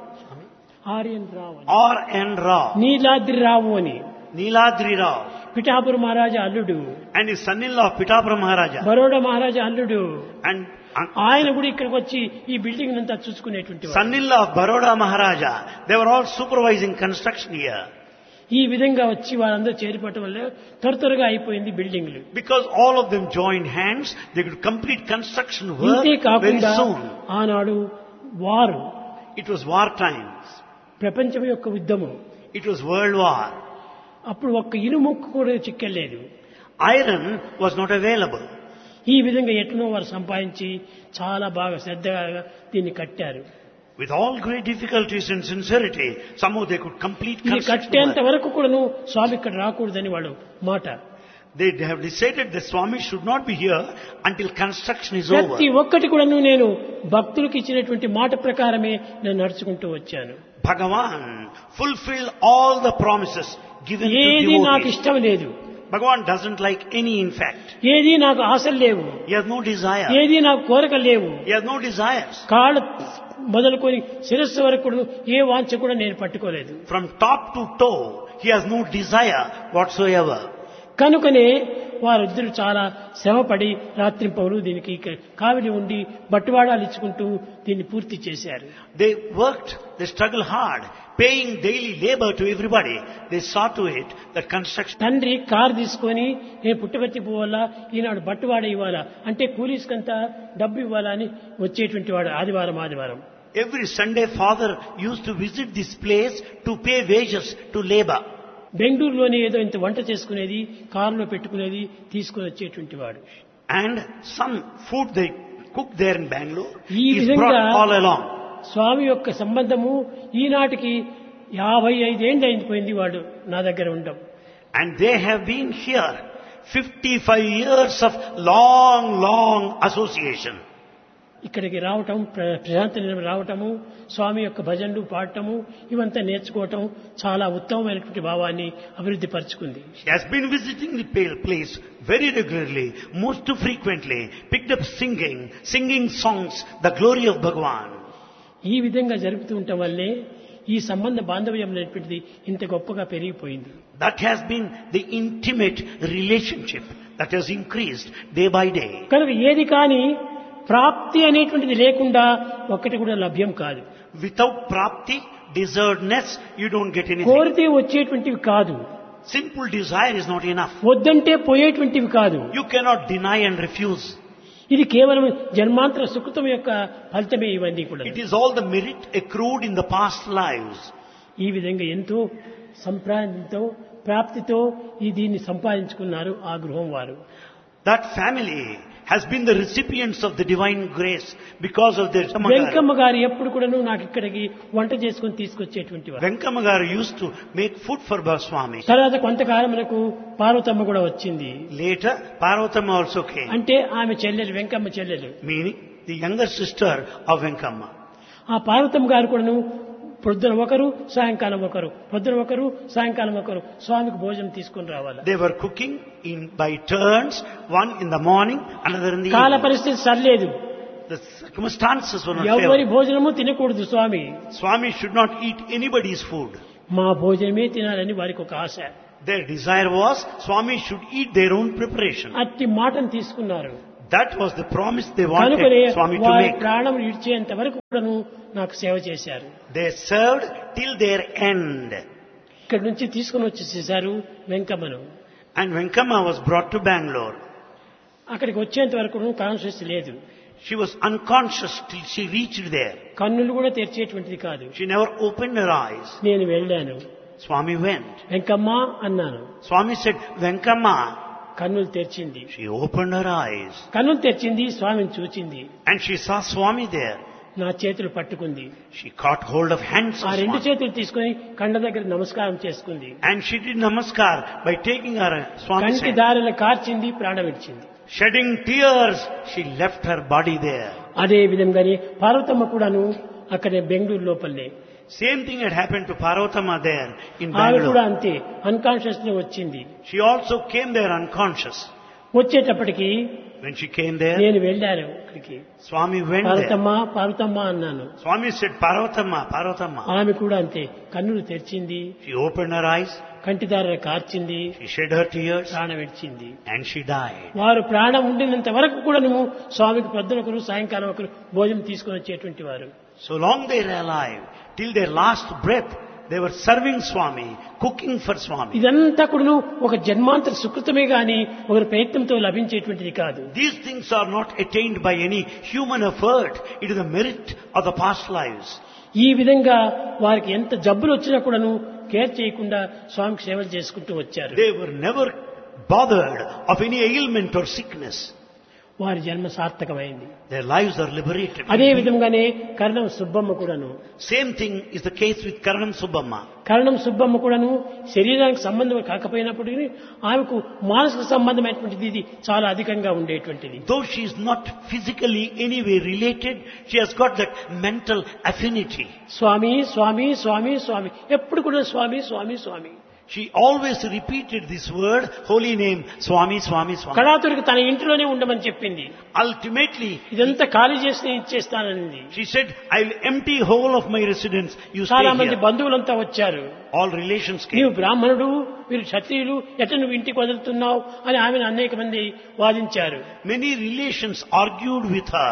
[SPEAKER 1] ఆర్యన్ రావు అని,
[SPEAKER 2] R.N. Rao,
[SPEAKER 1] నీలాద్రి రావు అని,
[SPEAKER 2] Niladri Rao,
[SPEAKER 1] పిఠాపుర మహారాజా అల్లుడు,
[SPEAKER 2] and his son-in-law Pitapura Maharaja,
[SPEAKER 1] Baroda మహారాజా అల్లుడు.
[SPEAKER 2] and
[SPEAKER 1] ఆయన కూడా ఇక్కడికి వచ్చి ఈ బిల్డింగ్ అంతా చూసుకునేటువంటి వాడు.
[SPEAKER 2] son-in-law of Baroda Maharaja. They were all supervising construction here.
[SPEAKER 1] ఈ విధంగా వచ్చి వాళ్ళందరూ చేరిపోవటం వల్ల త్వరగా అయిపోయింది బిల్డింగ్లు.
[SPEAKER 2] Because all of them joined hands, they could complete construction work
[SPEAKER 1] ఇంతే
[SPEAKER 2] very
[SPEAKER 1] కాకుండా
[SPEAKER 2] soon.
[SPEAKER 1] ఆనాడు వారు
[SPEAKER 2] It was war times.
[SPEAKER 1] ప్రపంచం యొక్క యుద్ధము.
[SPEAKER 2] It was world war.
[SPEAKER 1] అప్పుడు ఒక్క ఇనుముక్కు కూడా చిక్కలేదు.
[SPEAKER 2] Iron was not available.
[SPEAKER 1] ఈ విధంగా ఎట్లనో వారు సంపాదించి చాలా బాగా శ్రద్ధగా దీన్ని కట్టారు.
[SPEAKER 2] With all great difficulties and sincerity, somehow they could complete
[SPEAKER 1] ఇది
[SPEAKER 2] construction
[SPEAKER 1] కట్టేంత
[SPEAKER 2] work.
[SPEAKER 1] వరకు కూడాను స్వామి ఇక్కడ రాకూడదని వాళ్ళు మాట.
[SPEAKER 2] They have decided that Swami should not be here until construction is over.
[SPEAKER 1] ప్రతి ఒక్కటి కూడాను నేను భక్తులకు ఇచ్చినటువంటి మాట ప్రకారమే నేను నడుచుకుంటూ వచ్చాను.
[SPEAKER 2] Bhagavan fulfilled all the promises given to
[SPEAKER 1] ఏది నాకు
[SPEAKER 2] devotees.
[SPEAKER 1] ఇష్టం లేదు,
[SPEAKER 2] Bhagavan doesn't like any in fact.
[SPEAKER 1] ఏది నాకు ఆశలు లేవు,
[SPEAKER 2] He has no desire.
[SPEAKER 1] ఏది నాకు కోరికలు లేవు.
[SPEAKER 2] He has no desires.
[SPEAKER 1] కాళ్ళు మొదలుకొని శిరస్సు వరకు కూడా ఏ వాంఛ కూడా నేను పట్టుకోలేదు.
[SPEAKER 2] From top to toe, he has no desire whatsoever.
[SPEAKER 1] కనుకనే వారిద్దరు చాలా శ్రమపడి రాత్రింపవలు దీనికి కావిలి ఉండి బట్టువాడాలు ఇచ్చుకుంటూ దీన్ని పూర్తి చేశారు.
[SPEAKER 2] They worked, they struggled hard, paying daily labor to everybody. They saw to it that construction.
[SPEAKER 1] తండ్రి కారు తీసుకొని నేను పుట్టబెట్టి పోవాలా, ఈనాడు బట్టువాడ ఇవ్వాలా అంటే కూలీస్కంతా డబ్బు ఇవ్వాలా అని వచ్చేటువంటి వాడు ఆదివారం.
[SPEAKER 2] Every Sunday, father used to visit this place to pay wages to labor.
[SPEAKER 1] బెంగళూరులోనే ఏదో ఇంత వంట చేసుకునేది, కారులో పెట్టుకునేది, తీసుకుని వచ్చేటువంటి వాడు.
[SPEAKER 2] And some food they cooked there in Bangalore
[SPEAKER 1] ఈ
[SPEAKER 2] is
[SPEAKER 1] విధంగా
[SPEAKER 2] brought all along.
[SPEAKER 1] స్వామి యొక్క సంబంధము ఈనాటికి 55 ఏళ్ళు అయిపోయింది వాడు నా దగ్గర ఉండడం.
[SPEAKER 2] And they have been here 55 years of long association.
[SPEAKER 1] ఇక్కడికి రావటం, ప్రశాంతి నిలయం రావటము, స్వామి యొక్క భజనలు పాడటము, ఇవంతా నేర్చుకోవటం చాలా ఉత్తమమైనటువంటి భావాన్ని అభివృద్ధి పరుచుకుంది.
[SPEAKER 2] She has been visiting the place very regularly, most frequently, picked up singing songs, the glory of Bhagavan.
[SPEAKER 1] ఈ విధంగా జరుపుతూ ఉండటం వల్లే ఈ సంబంధ బాంధవ్యం అనేటువంటిది ఇంత గొప్పగా పెరిగిపోయింది.
[SPEAKER 2] That has been the intimate relationship that has increased day by day.
[SPEAKER 1] కనుక ఏది కానీ ప్రాప్తి అనేటువంటిది లేకుండా ఒక్కటి కూడా లభ్యం కాదు.
[SPEAKER 2] Without prapti, deservedness, you don't get anything.
[SPEAKER 1] కోరితే వచ్చేటువంటివి కాదు,
[SPEAKER 2] Simple desire is not enough.
[SPEAKER 1] వద్దంటే పోయేటువంటివి కాదు.
[SPEAKER 2] You cannot deny and refuse.
[SPEAKER 1] ఇది కేవలం జన్మాంతర సుకృతం యొక్క ఫలితమే ఇవన్నీ కూడా.
[SPEAKER 2] It is all the merit accrued in the past lives.
[SPEAKER 1] ఈ విధంగా ఎంతో సంప్రాంతంతో ప్రాప్తితో ఈ దీన్ని సంపాదించుకున్నారు ఆ గృహం వారు.
[SPEAKER 2] That family has been the recipients of the divine grace because of their
[SPEAKER 1] Venkamma గారు ఎప్పుడు కూడాను నాకు ఇక్కడికి వంట చేసుకుని తీసుకొచ్చేటువంటి వారు.
[SPEAKER 2] Venkamagaru used to make food for Swami.
[SPEAKER 1] తర్వాత కొంతకాలం మనకు పార్వతమ్మ కూడా వచ్చింది.
[SPEAKER 2] Later, Parvatama also came,
[SPEAKER 1] అంటే ఆమె చెల్లెలు, వెంకమ్మ చెల్లెలు.
[SPEAKER 2] meaning the younger sister of Venkamma.
[SPEAKER 1] ఆ పార్వతమ్మ గారు కూడాను పొద్దున ఒకరు, సాయంకాలం ఒకరు, పొద్దున ఒకరు, సాయంకాలం ఒకరు స్వామికి భోజనం తీసుకుని రావాలి.
[SPEAKER 2] They were cooking by turns, one in the morning, another in the
[SPEAKER 1] కాల
[SPEAKER 2] evening.
[SPEAKER 1] పరిస్థితి సరిలేదు,
[SPEAKER 2] The circumstances were not
[SPEAKER 1] ఎవరి
[SPEAKER 2] favorable.
[SPEAKER 1] భోజనము తినకూడదు స్వామి.
[SPEAKER 2] Swami should not eat anybody's food.
[SPEAKER 1] మా భోజనమే తినాలని వారికి ఒక ఆశ.
[SPEAKER 2] Their desire was Swami should eat their own preparation.
[SPEAKER 1] అట్టి మాటను తీసుకున్నారు.
[SPEAKER 2] That was the promise they
[SPEAKER 1] కనుకనే
[SPEAKER 2] wanted Swami to
[SPEAKER 1] వారి
[SPEAKER 2] make.
[SPEAKER 1] ప్రాణం విడిచేంత వరకు కూడాను నాకు సేవ చేశారు.
[SPEAKER 2] They served till their end.
[SPEAKER 1] ఇక్కడి నుంచి తీసుకుని వచ్చేసేసారు వెంకమ్మను.
[SPEAKER 2] And Venkamma was brought to Bangalore.
[SPEAKER 1] అక్కడికి వచ్చేంత వరకు కాన్షియస్ లేదు.
[SPEAKER 2] She was unconscious till she reached there.
[SPEAKER 1] కన్నులు కూడా తెరిచేటువంటిది కాదు.
[SPEAKER 2] She never opened her eyes.
[SPEAKER 1] నేను వెళ్ళాను.
[SPEAKER 2] Swami went.
[SPEAKER 1] వెంకమ్మ అన్నాను.
[SPEAKER 2] Swami said, Venkamma.
[SPEAKER 1] కన్నులు తెరిచింది.
[SPEAKER 2] She opened her eyes.
[SPEAKER 1] కన్నులు తెరిచింది, స్వామిని చూచింది.
[SPEAKER 2] And she saw Swami there.
[SPEAKER 1] నా చేతులు పట్టుకుంది.
[SPEAKER 2] She caught hold of hands
[SPEAKER 1] ఆ
[SPEAKER 2] of
[SPEAKER 1] రెండు
[SPEAKER 2] Swami.
[SPEAKER 1] చేతులు తీసుకుని కండ దగ్గర నమస్కారం చేసుకుంది.
[SPEAKER 2] And she did namaskar by taking her Swami's
[SPEAKER 1] కంటి
[SPEAKER 2] hand.
[SPEAKER 1] దారిలో కార్చింది, ప్రాణం ఇచ్చింది.
[SPEAKER 2] Shedding tears, she left her body there.
[SPEAKER 1] అదే విధంగానే పార్వతమ్మ కూడాను అక్కడే బెంగళూరు లోపలనే.
[SPEAKER 2] Same thing had happened to Parvatama there in
[SPEAKER 1] ఆమె కూడా
[SPEAKER 2] Bangalore.
[SPEAKER 1] అంతే అన్కాన్షియస్ లో వచ్చింది.
[SPEAKER 2] She also came there unconscious.
[SPEAKER 1] వచ్చేటప్పటికి
[SPEAKER 2] When she came there,
[SPEAKER 1] నేను వెళ్ళాను అక్కడికి.
[SPEAKER 2] Swami went there.
[SPEAKER 1] Parvathamma Parvathamma అన్నాను.
[SPEAKER 2] Swami said, Parvatama, Parvatama.
[SPEAKER 1] ఆమె కూడా అంతే, కన్నులు తెరిచింది,
[SPEAKER 2] She opened her eyes,
[SPEAKER 1] కంటిదార కార్చింది,
[SPEAKER 2] she shed her tears,
[SPEAKER 1] ప్రాణం విడిచింది.
[SPEAKER 2] and she died.
[SPEAKER 1] వారు ప్రాణం ఉండినంత వరకు కూడా నువ్వు స్వామికి పొద్దున ఒకరు సాయంకాలం ఒకరు భోజనం తీసుకొని వచ్చేటువంటి వారు.
[SPEAKER 2] So long they were alive, till their last breath, they were serving Swami, cooking for Swami.
[SPEAKER 1] ఇదంతా కూడా ఒక జన్మాంతర సుకృతమే గాని ఒకరి ప్రయత్నంతో లభించేటువంటిది కాదు.
[SPEAKER 2] These things are not attained by any human effort. It is the merit of the past lives.
[SPEAKER 1] ఈ విధంగా వారికి ఎంత జబ్బులు వచ్చినా కూడాను కేర్ చేయకుండా స్వామికి సేవలు చేసుకుంటూ వచ్చారు.
[SPEAKER 2] They were never bothered of any ailment or sickness.
[SPEAKER 1] వారి జన్మ సార్థకమైంది.
[SPEAKER 2] Their lives are liberated.
[SPEAKER 1] అదే విధంగానే కరణం సుబ్బమ్మ కూడాను.
[SPEAKER 2] Same thing is the case with Karanam Subbamma.
[SPEAKER 1] కరణం సుబ్బమ్మ కూడాను శరీరానికి సంబంధం కాకపోయినప్పటికీ ఆమెకు మానసిక సంబంధమైనటువంటిది ఇది చాలా అధికంగా ఉండేటువంటిది.
[SPEAKER 2] Though she is not physically anyway related, she has got that mental affinity.
[SPEAKER 1] స్వామి స్వామి స్వామి స్వామి, ఎప్పుడు కూడా స్వామి స్వామి స్వామి.
[SPEAKER 2] She always repeated this word, holy name, Swami, Swami, Swami.
[SPEAKER 1] కళాతురికి తన ఇంటిలోనే ఉండమని చెప్పింది.
[SPEAKER 2] Ultimately,
[SPEAKER 1] ఇదంతా ఖాళీ చేసి ఇచ్చేస్తానని.
[SPEAKER 2] she said, I'll empty whole of my residence. You stay
[SPEAKER 1] చాలా మంది
[SPEAKER 2] here.
[SPEAKER 1] బంధువులంతా వచ్చారు.
[SPEAKER 2] All relations
[SPEAKER 1] నీవు
[SPEAKER 2] came.
[SPEAKER 1] బ్రాహ్మణుడు, వీరు క్షత్రియులు, ఎట్ట నువ్వు ఇంటికి వదులుతున్నావు అని ఆమెను అనేక మంది వాదించారు.
[SPEAKER 2] Many relations argued with her.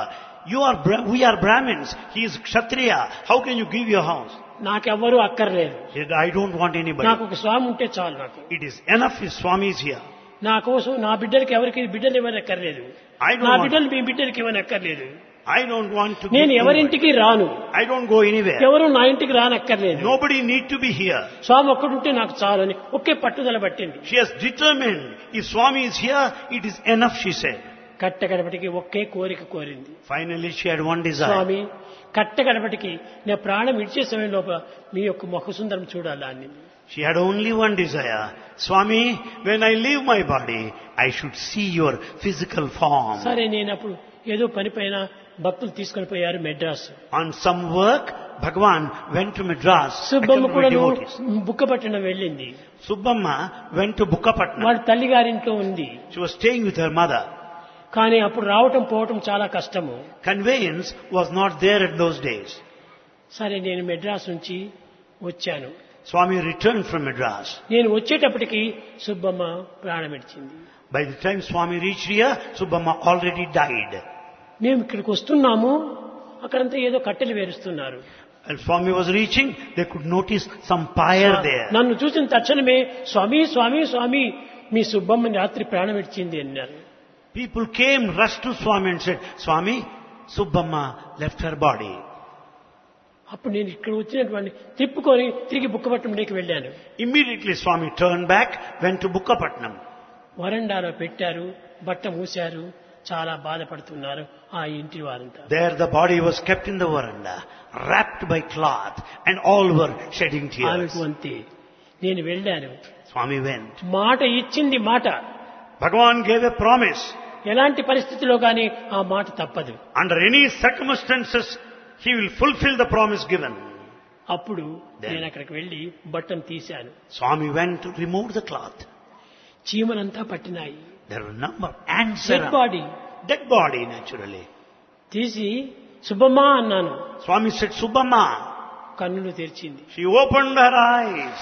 [SPEAKER 2] We are Brahmins. He is Kshatriya. How can you give your house?
[SPEAKER 1] నాకెవ్వరూ అక్కర్లేదు,
[SPEAKER 2] She said, I don't want anybody.
[SPEAKER 1] నాకు ఒక స్వామి ఉంటే చాలు. నాకు
[SPEAKER 2] It is enough if Swami is here.
[SPEAKER 1] నా కోసం నా బిడ్డలకి ఎవరికి బిడ్డలు ఇవ్వని అక్కర్లేదు,
[SPEAKER 2] I
[SPEAKER 1] నా
[SPEAKER 2] don't want,
[SPEAKER 1] బిడ్డలు మీ బిడ్డలకి ఇవ్వని అక్కర్లేదు.
[SPEAKER 2] I don't want to
[SPEAKER 1] నేను
[SPEAKER 2] give
[SPEAKER 1] ఎవరింటికి రాను,
[SPEAKER 2] anybody. I don't go anywhere.
[SPEAKER 1] ఎవరు నా ఇంటికి రానక్కర్లేదు.
[SPEAKER 2] Nobody need to be here.
[SPEAKER 1] స్వామి ఒక్కడుంటే నాకు చాలు అని ఒకే పట్టుదల పట్టింది.
[SPEAKER 2] She has determined, if Swami is here, it is enough, she said.
[SPEAKER 1] కట్టగడపటికి ఒకే కోరిక కోరింది.
[SPEAKER 2] Finally, she had one desire.
[SPEAKER 1] స్వామి, కట్టగడపటికి నా ప్రాణం విడిచే సమయం లోపల మీ యొక్క ముఖసుందరం చూడాలా అని.
[SPEAKER 2] She had only one desire. Swami, when I leave my body, I should see your physical form.
[SPEAKER 1] సరే, నేను అప్పుడు ఏదో పని పైన భక్తులు తీసుకొని పోయారు Madras.
[SPEAKER 2] On some work, Bhagavan went to Madras.
[SPEAKER 1] Subbamma
[SPEAKER 2] accompanied
[SPEAKER 1] కూడా
[SPEAKER 2] by devotees.
[SPEAKER 1] బుక్కపట్నం వెళ్ళింది.
[SPEAKER 2] Subbamma went to Bukkapatnam.
[SPEAKER 1] వాడి తల్లిగారింట్లో ఉంది.
[SPEAKER 2] She was staying with her mother.
[SPEAKER 1] కానీ అప్పుడు రావటం పోవటం చాలా కష్టము.
[SPEAKER 2] Conveyance was not there in those days.
[SPEAKER 1] సరే, నేను మెడ్రాస్ నుంచి వచ్చాను.
[SPEAKER 2] Swami returned from Madras.
[SPEAKER 1] నేను వచ్చేటప్పటికి సుబ్బమ్మ ప్రాణం విడిచింది.
[SPEAKER 2] By the time Swami reached here, Subbamma already died.
[SPEAKER 1] మేము ఇక్కడికి వస్తున్నాము, అక్కడంతా ఏదో కట్టెలు వేరుస్తున్నారు.
[SPEAKER 2] And Swami was reaching, they could notice some pyre there.
[SPEAKER 1] నన్ను చూసిన తక్షణమే స్వామి స్వామి స్వామి, మీ సుబ్బమ్మని రాత్రి ప్రాణం విడిచింది అన్నారు.
[SPEAKER 2] People came, rushed to Swami and said, Swami, Subbamma left her body.
[SPEAKER 1] అప్పుడు నేను ఇక్కడ వచ్చినటువంటి తిప్పుకొని తిరిగి బుక్కపట్నంలోకి వెళ్ళాను.
[SPEAKER 2] Immediately Swami turned back, went to Bukkapatnam.
[SPEAKER 1] వరండాలో పెట్టారు, బట్ట మూశారు, చాలా బాధపడుతున్నారు ఆ ఇంటి వారంతా.
[SPEAKER 2] There the body was kept in the veranda, wrapped by cloth, and all were shedding tears.
[SPEAKER 1] ఆమెకు అంతే. నేను వెళ్ళాను.
[SPEAKER 2] Swami went.
[SPEAKER 1] మాట ఇచ్చింది మాట.
[SPEAKER 2] Bhagavan gave a promise.
[SPEAKER 1] ఎలాంటి పరిస్థితిలో కానీ ఆ మాట తప్పదు.
[SPEAKER 2] Under any circumstances, he will fulfill the promise given.
[SPEAKER 1] అప్పుడు నేను అక్కడికి వెళ్ళి బట్టను తీశాను.
[SPEAKER 2] Swami went to remove the cloth.
[SPEAKER 1] చీమలంతా పట్టినాయి.
[SPEAKER 2] There were a number of ants
[SPEAKER 1] dead
[SPEAKER 2] around.
[SPEAKER 1] Body
[SPEAKER 2] Dead body, naturally.
[SPEAKER 1] తీసి సుబ్బమ్మ అన్నాను.
[SPEAKER 2] Swami said, Subbamma.
[SPEAKER 1] కన్నులు తెరిచింది.
[SPEAKER 2] She opened her eyes.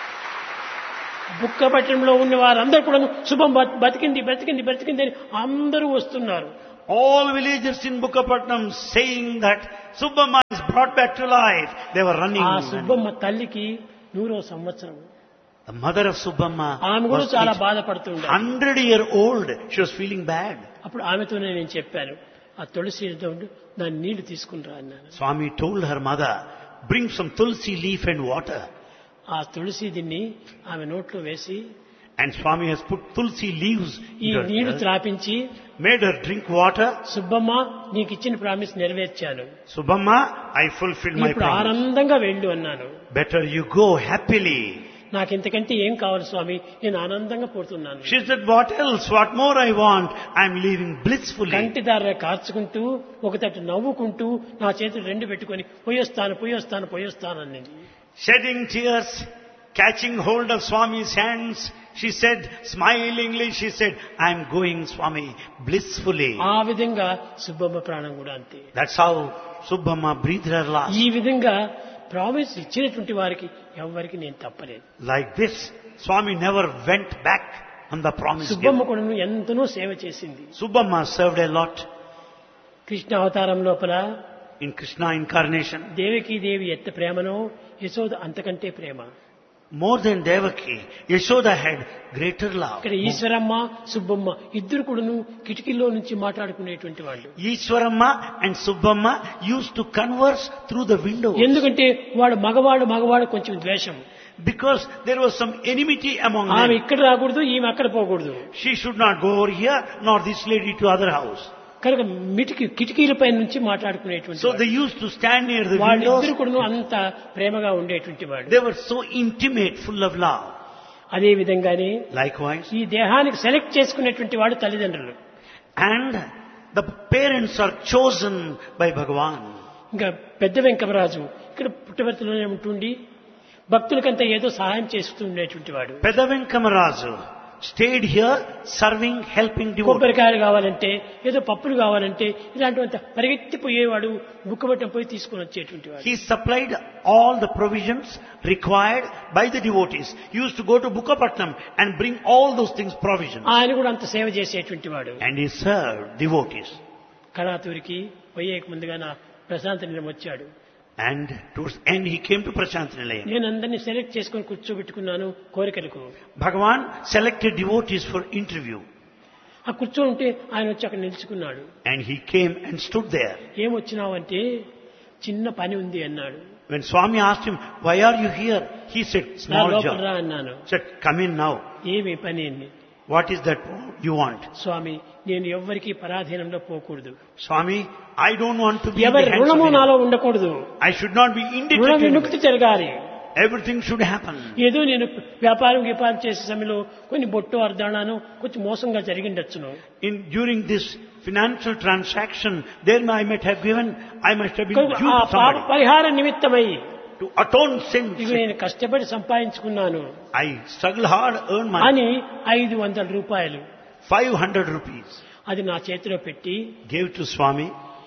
[SPEAKER 1] బుక్కపట్నంలో ఉన్న వారందరూ కూడా శుభం బతికింది బతికింది బతికింది అని అందరూ వస్తున్నారు.
[SPEAKER 2] All villagers in Bukkapatnam saying that Subbamma is brought back to life. They were running.
[SPEAKER 1] ఆ సుబ్బమ్మ తల్లికి 100వ సంవత్సరం.
[SPEAKER 2] The mother of Subbamma
[SPEAKER 1] ఆమె కూడా
[SPEAKER 2] was
[SPEAKER 1] చాలా బాధపడుతుండే.
[SPEAKER 2] 100-year-old. She was feeling bad.
[SPEAKER 1] అప్పుడు ఆమెతోనే నేను చెప్పాను, ఆ తులసి దాని నీళ్లు తీసుకుని రా అన్నాను.
[SPEAKER 2] Swami told her mother, bring some tulsi leaf and water.
[SPEAKER 1] ఆ తులసి దీన్ని ఆమె నోట్లో వేసి,
[SPEAKER 2] And Swami has put tulsi leaves
[SPEAKER 1] ఈ
[SPEAKER 2] in her
[SPEAKER 1] నీళ్లు
[SPEAKER 2] ear,
[SPEAKER 1] త్రాపించి,
[SPEAKER 2] made her drink water.
[SPEAKER 1] Subbamma నీకు ఇచ్చిన promise నెరవేర్చాను,
[SPEAKER 2] Subbamma, I fulfilled my
[SPEAKER 1] ఇప్పుడు
[SPEAKER 2] promise.
[SPEAKER 1] ఆనందంగా వెళ్ళు అన్నాను.
[SPEAKER 2] Better you go happily.
[SPEAKER 1] నాకు ఇంతకంటే ఏం కావాలి స్వామి, నేను ఆనందంగా పోతున్నాను.
[SPEAKER 2] She said, what else? What more I want? I'm leaving blissfully.
[SPEAKER 1] కంటిదార కార్చుకుంటూ ఒక తట్టు నవ్వుకుంటూ నా చేతులు రెండు పెట్టుకొని పోయొస్తాను పోయొస్తాను పోయొస్తాను అన్నది.
[SPEAKER 2] Shedding tears, catching hold of Swami's hands, She said, smilingly, she said, I am going, Swami, blissfully.
[SPEAKER 1] ఆ విధంగా సుబ్బమ్మ ప్రాణం కూడా అంతే.
[SPEAKER 2] That's how Subbamma breathed her last.
[SPEAKER 1] ఈ విధంగా ప్రామిస్ ఇచ్చినటువంటి వారికి ఎవరికి నేను తప్పలేదు.
[SPEAKER 2] Like this, Swami never went back on the promise
[SPEAKER 1] Subbamma
[SPEAKER 2] given.
[SPEAKER 1] కూడా ఎంతనో సేవ చేసింది.
[SPEAKER 2] Subbamma served a lot
[SPEAKER 1] Krishna అవతారం లోపల
[SPEAKER 2] in Krishna incarnation.
[SPEAKER 1] దేవకీదేవి ఎంత ప్రేమనో యశోద అంతకంటే ప్రేమ.
[SPEAKER 2] More than Devaki, Yashoda had greater love.
[SPEAKER 1] ఇక్కడ ఈశ్వరమ్మ సుబ్బమ్మ ఇద్దరు కూడాను కిటికీలో నుంచి మాట్లాడుకునేటువంటి వాళ్ళు.
[SPEAKER 2] Ishwaramma and Subbamma used to converse through the window.
[SPEAKER 1] ఎందుకంటే వాడు మగవాడు కొంచెం ద్వేషం.
[SPEAKER 2] Because there was some enmity among
[SPEAKER 1] ఆమె
[SPEAKER 2] them.
[SPEAKER 1] ఇక్కడ రాకూడదు, ఈమె అక్కడ పోకూడదు.
[SPEAKER 2] She should not go over here, nor this lady to other house.
[SPEAKER 1] కనుక కిటికీలపై నుంచి మాట్లాడుకునేటువంటి
[SPEAKER 2] So they used to stand near the
[SPEAKER 1] వాళ్ళిద్దరు
[SPEAKER 2] windows.
[SPEAKER 1] కూడా అంత ప్రేమగా ఉండేటువంటి వాడు.
[SPEAKER 2] They were so intimate, full of love.
[SPEAKER 1] అదే విధంగానే
[SPEAKER 2] Likewise.
[SPEAKER 1] ఈ దేహానికి సెలెక్ట్ చేసుకునేటువంటి వాడు తల్లిదండ్రులు.
[SPEAKER 2] And the parents are chosen by Bhagavan.
[SPEAKER 1] ఇంకా పెద్ద వెంకమరాజు ఇక్కడ పుట్టవర్తిలోనే ఉంటుండి భక్తులకంతా ఏదో సహాయం చేస్తూ ఉండేటువంటి వాడు.
[SPEAKER 2] Pedavenkamarazu stayed here serving, helping devotees.
[SPEAKER 1] కొబ్బరికాయలు కావాలంటే ఏదో పప్పులు కావాలంటే ఇలాంటివంతా పరిగెత్తిపోయేవాడు, బుక్కబట్టం పోయి తీసుకొని వచ్చేటువంటి వాడు.
[SPEAKER 2] He supplied all the provisions required by the devotees. He used to go to Bukkapatnam and bring all those things, provisions.
[SPEAKER 1] ఆయన కూడా అంత సేవ చేసేటువంటి వాడు.
[SPEAKER 2] And he served devotees.
[SPEAKER 1] కళాతూరికి పోయేక ముందుగా నా ప్రశాంత నిలయం వచ్చాడు.
[SPEAKER 2] And towards end he came to Prashant Nilayam.
[SPEAKER 1] నేను అందరినీ సెలెక్ట్ చేసుకొని కూర్చోబెట్టుకున్నాను కోరికలకు.
[SPEAKER 2] Bhagavan selected devotees for interview.
[SPEAKER 1] ఆ కూర్చొని ఉంటే ఆయన వచ్చి అక్కడ నిలుచుకున్నాడు.
[SPEAKER 2] And he came and stood there.
[SPEAKER 1] ఏమొచ్చినావంటే చిన్న పని ఉంది అన్నాడు.
[SPEAKER 2] When Swami asked him, why are you here? He said,
[SPEAKER 1] నా
[SPEAKER 2] small
[SPEAKER 1] లోపల రా
[SPEAKER 2] job.
[SPEAKER 1] అన్నాను.
[SPEAKER 2] Said, come in now.
[SPEAKER 1] ఏమి పని అని.
[SPEAKER 2] What is that you want?
[SPEAKER 1] స్వామి నేను ఎవ్వరికీ పరాధీనంలో పోకూడదు.
[SPEAKER 2] Swami, I don't want to be in the
[SPEAKER 1] ఎవరి
[SPEAKER 2] hands of
[SPEAKER 1] రుణము
[SPEAKER 2] anyone.
[SPEAKER 1] నాలో ఉండకూడదు.
[SPEAKER 2] I should not be
[SPEAKER 1] రుణ
[SPEAKER 2] indebted to
[SPEAKER 1] విముక్తి
[SPEAKER 2] anyone.
[SPEAKER 1] జరగాలి.
[SPEAKER 2] Everything should happen.
[SPEAKER 1] ఏదో నేను వ్యాపారం చేసే సమయంలో కొన్ని బొట్టు అర్ధానాను కొంచెం మోసంగా జరిగిండొచ్చును.
[SPEAKER 2] During this financial transaction, there I might have been due
[SPEAKER 1] ఆ
[SPEAKER 2] to
[SPEAKER 1] పాప
[SPEAKER 2] somebody.
[SPEAKER 1] పరిహార నిమిత్తమై
[SPEAKER 2] To atone sins,
[SPEAKER 1] ఇవి నేను కష్టపడి సంపాదించుకున్నాను
[SPEAKER 2] I struggle hard, earn money.
[SPEAKER 1] అని 500 రూపాయలు
[SPEAKER 2] 500 rupees.
[SPEAKER 1] అది నా చేతిలో పెట్టి
[SPEAKER 2] Gave to Swami.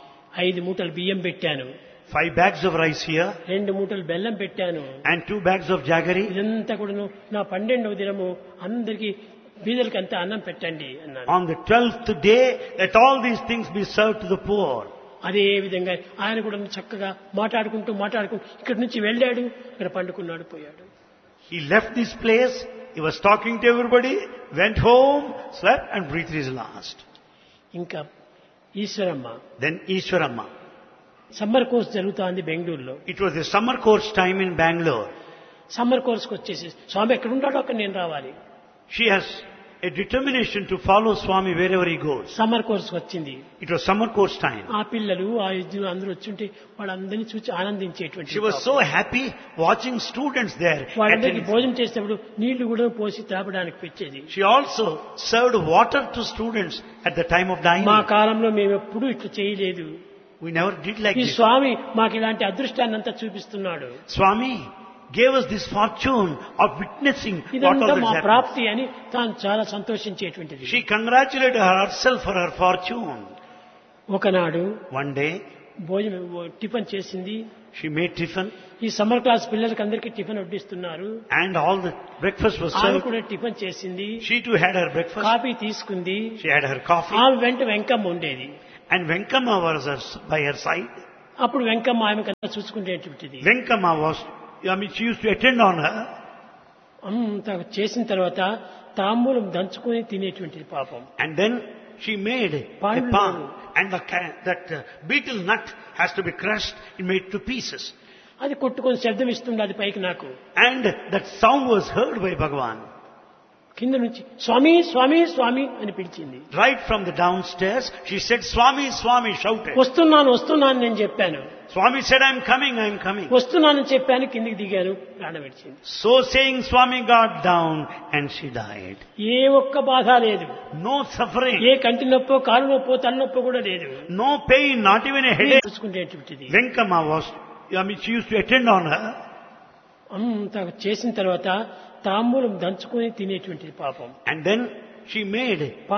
[SPEAKER 1] 5 మూటలు బియ్యం పెట్టాను,
[SPEAKER 2] 5 bags of rice here
[SPEAKER 1] 2 మూటలు బెల్లం పెట్టాను.
[SPEAKER 2] and 2 bags of jaggery.
[SPEAKER 1] ఇదంతా కూడాను నా 12వ దినము అందరికీ బీదలకి అంతా అన్నం పెట్టండి అన్నాను.
[SPEAKER 2] On the 12th day, let all these things be served to the poor.
[SPEAKER 1] అదే విధంగా ఆయన కూడా చక్కగా మాట్లాడుకుంటూ ఇక్కడి నుంచి వెళ్ళాడు, ఇక్కడ పండుకున్నాడు, పోయాడు.
[SPEAKER 2] He left this place, he was talking to everybody, went home, slept and breathed his last.
[SPEAKER 1] ఇంకా Eshwaramma
[SPEAKER 2] Then Ishwaramma.
[SPEAKER 1] Summer course జరుగుతోంది బెంగళూరులో.
[SPEAKER 2] It was the summer course time in Bangalore.
[SPEAKER 1] Summer కోర్స్కి వచ్చేసి స్వామి ఎక్కడ ఉంటాడో అక్కడ నేను రావాలి.
[SPEAKER 2] She has a determination to follow Swami wherever he goes.
[SPEAKER 1] Summer కోర్స్కి వచ్చింది.
[SPEAKER 2] It was summer course time.
[SPEAKER 1] ఆ పిల్లలు ఆ ఇద్దరు అందరూ వచ్చుంటే వాళ్ళందరినీ చూసి ఆనందించేటువంటి.
[SPEAKER 2] She was so happy watching students there.
[SPEAKER 1] వాళ్ళందరికీ భోజనం చేసేటప్పుడు నీళ్లు కూడా పోసి తాపడానికి పెట్టేది.
[SPEAKER 2] She also served water to students at the time of dining.
[SPEAKER 1] మా కాలంలో మేము ఎప్పుడూ ఇట్లా చేయలేదు.
[SPEAKER 2] We never did like
[SPEAKER 1] ఈ
[SPEAKER 2] this.
[SPEAKER 1] స్వామి మాకు ఇలాంటి అదృష్టాన్ని అంతా చూపిస్తున్నాడు.
[SPEAKER 2] Swami gave us this fortune of witnessing what
[SPEAKER 1] ఇదంతా
[SPEAKER 2] all
[SPEAKER 1] మా
[SPEAKER 2] this happened.
[SPEAKER 1] ప్రాప్తి అని తాను చాలా సంతోషించేటువంటిది.
[SPEAKER 2] She congratulated herself for her fortune.
[SPEAKER 1] ఒకనాడు
[SPEAKER 2] One day,
[SPEAKER 1] భోజనం టిఫిన్ చేసింది.
[SPEAKER 2] she made tiffin
[SPEAKER 1] ఈ సమ్మర్ క్లాస్ పిల్లలకి అందరికీ tiffin వడ్డిస్తున్నారు.
[SPEAKER 2] and all the breakfast was
[SPEAKER 1] ఆమె
[SPEAKER 2] served.
[SPEAKER 1] కూడా టిఫిన్ చేసింది,
[SPEAKER 2] She too had her breakfast.
[SPEAKER 1] Coffee తీసుకుంది.
[SPEAKER 2] She had her coffee.
[SPEAKER 1] ఆమె వెంట వెంకమ్మ ఉండేది.
[SPEAKER 2] And Venkama was by her side.
[SPEAKER 1] అప్పుడు Venkamma ఆమెకంతా చూసుకునేటువంటిది.
[SPEAKER 2] Venkama she used to attend on her.
[SPEAKER 1] అంత చేసిన తర్వాత తాంబూలం దంచుకొని తినేటువంటిది పాపం.
[SPEAKER 2] And then she made a
[SPEAKER 1] Pandu.
[SPEAKER 2] palm. And that beetle nut has to be crushed and made to pieces.
[SPEAKER 1] అది కొట్టుకొని శబ్దం ఇస్తుంది అది పైకి నాకు.
[SPEAKER 2] And that sound was heard by Bhagavan.
[SPEAKER 1] కింద నుంచి స్వామి స్వామి స్వామి అని పిలిచింది.
[SPEAKER 2] Right from the downstairs, she said, Swami, Swami, shouted.
[SPEAKER 1] వస్తున్నాను నేను చెప్పాను.
[SPEAKER 2] Swami said, I'm coming.
[SPEAKER 1] వస్తున్నానని చెప్పాను, కిందికి దిగాను, ప్రాణం విడిచింది.
[SPEAKER 2] So saying, Swami got down and she died.
[SPEAKER 1] ఏ ఒక్క బాధ లేదు,
[SPEAKER 2] No suffering,
[SPEAKER 1] ఏ కంటి నొప్పో కాలు నొప్పో తలనొప్పో కూడా లేదు.
[SPEAKER 2] no pain, not even a headache.
[SPEAKER 1] చూసుకునేటువంటిది.
[SPEAKER 2] Venkama she used to attend on her.
[SPEAKER 1] అంత చేసిన తర్వాత తాంబూలం దంచుకొని తినేటువంటిది పాపం.
[SPEAKER 2] And then she made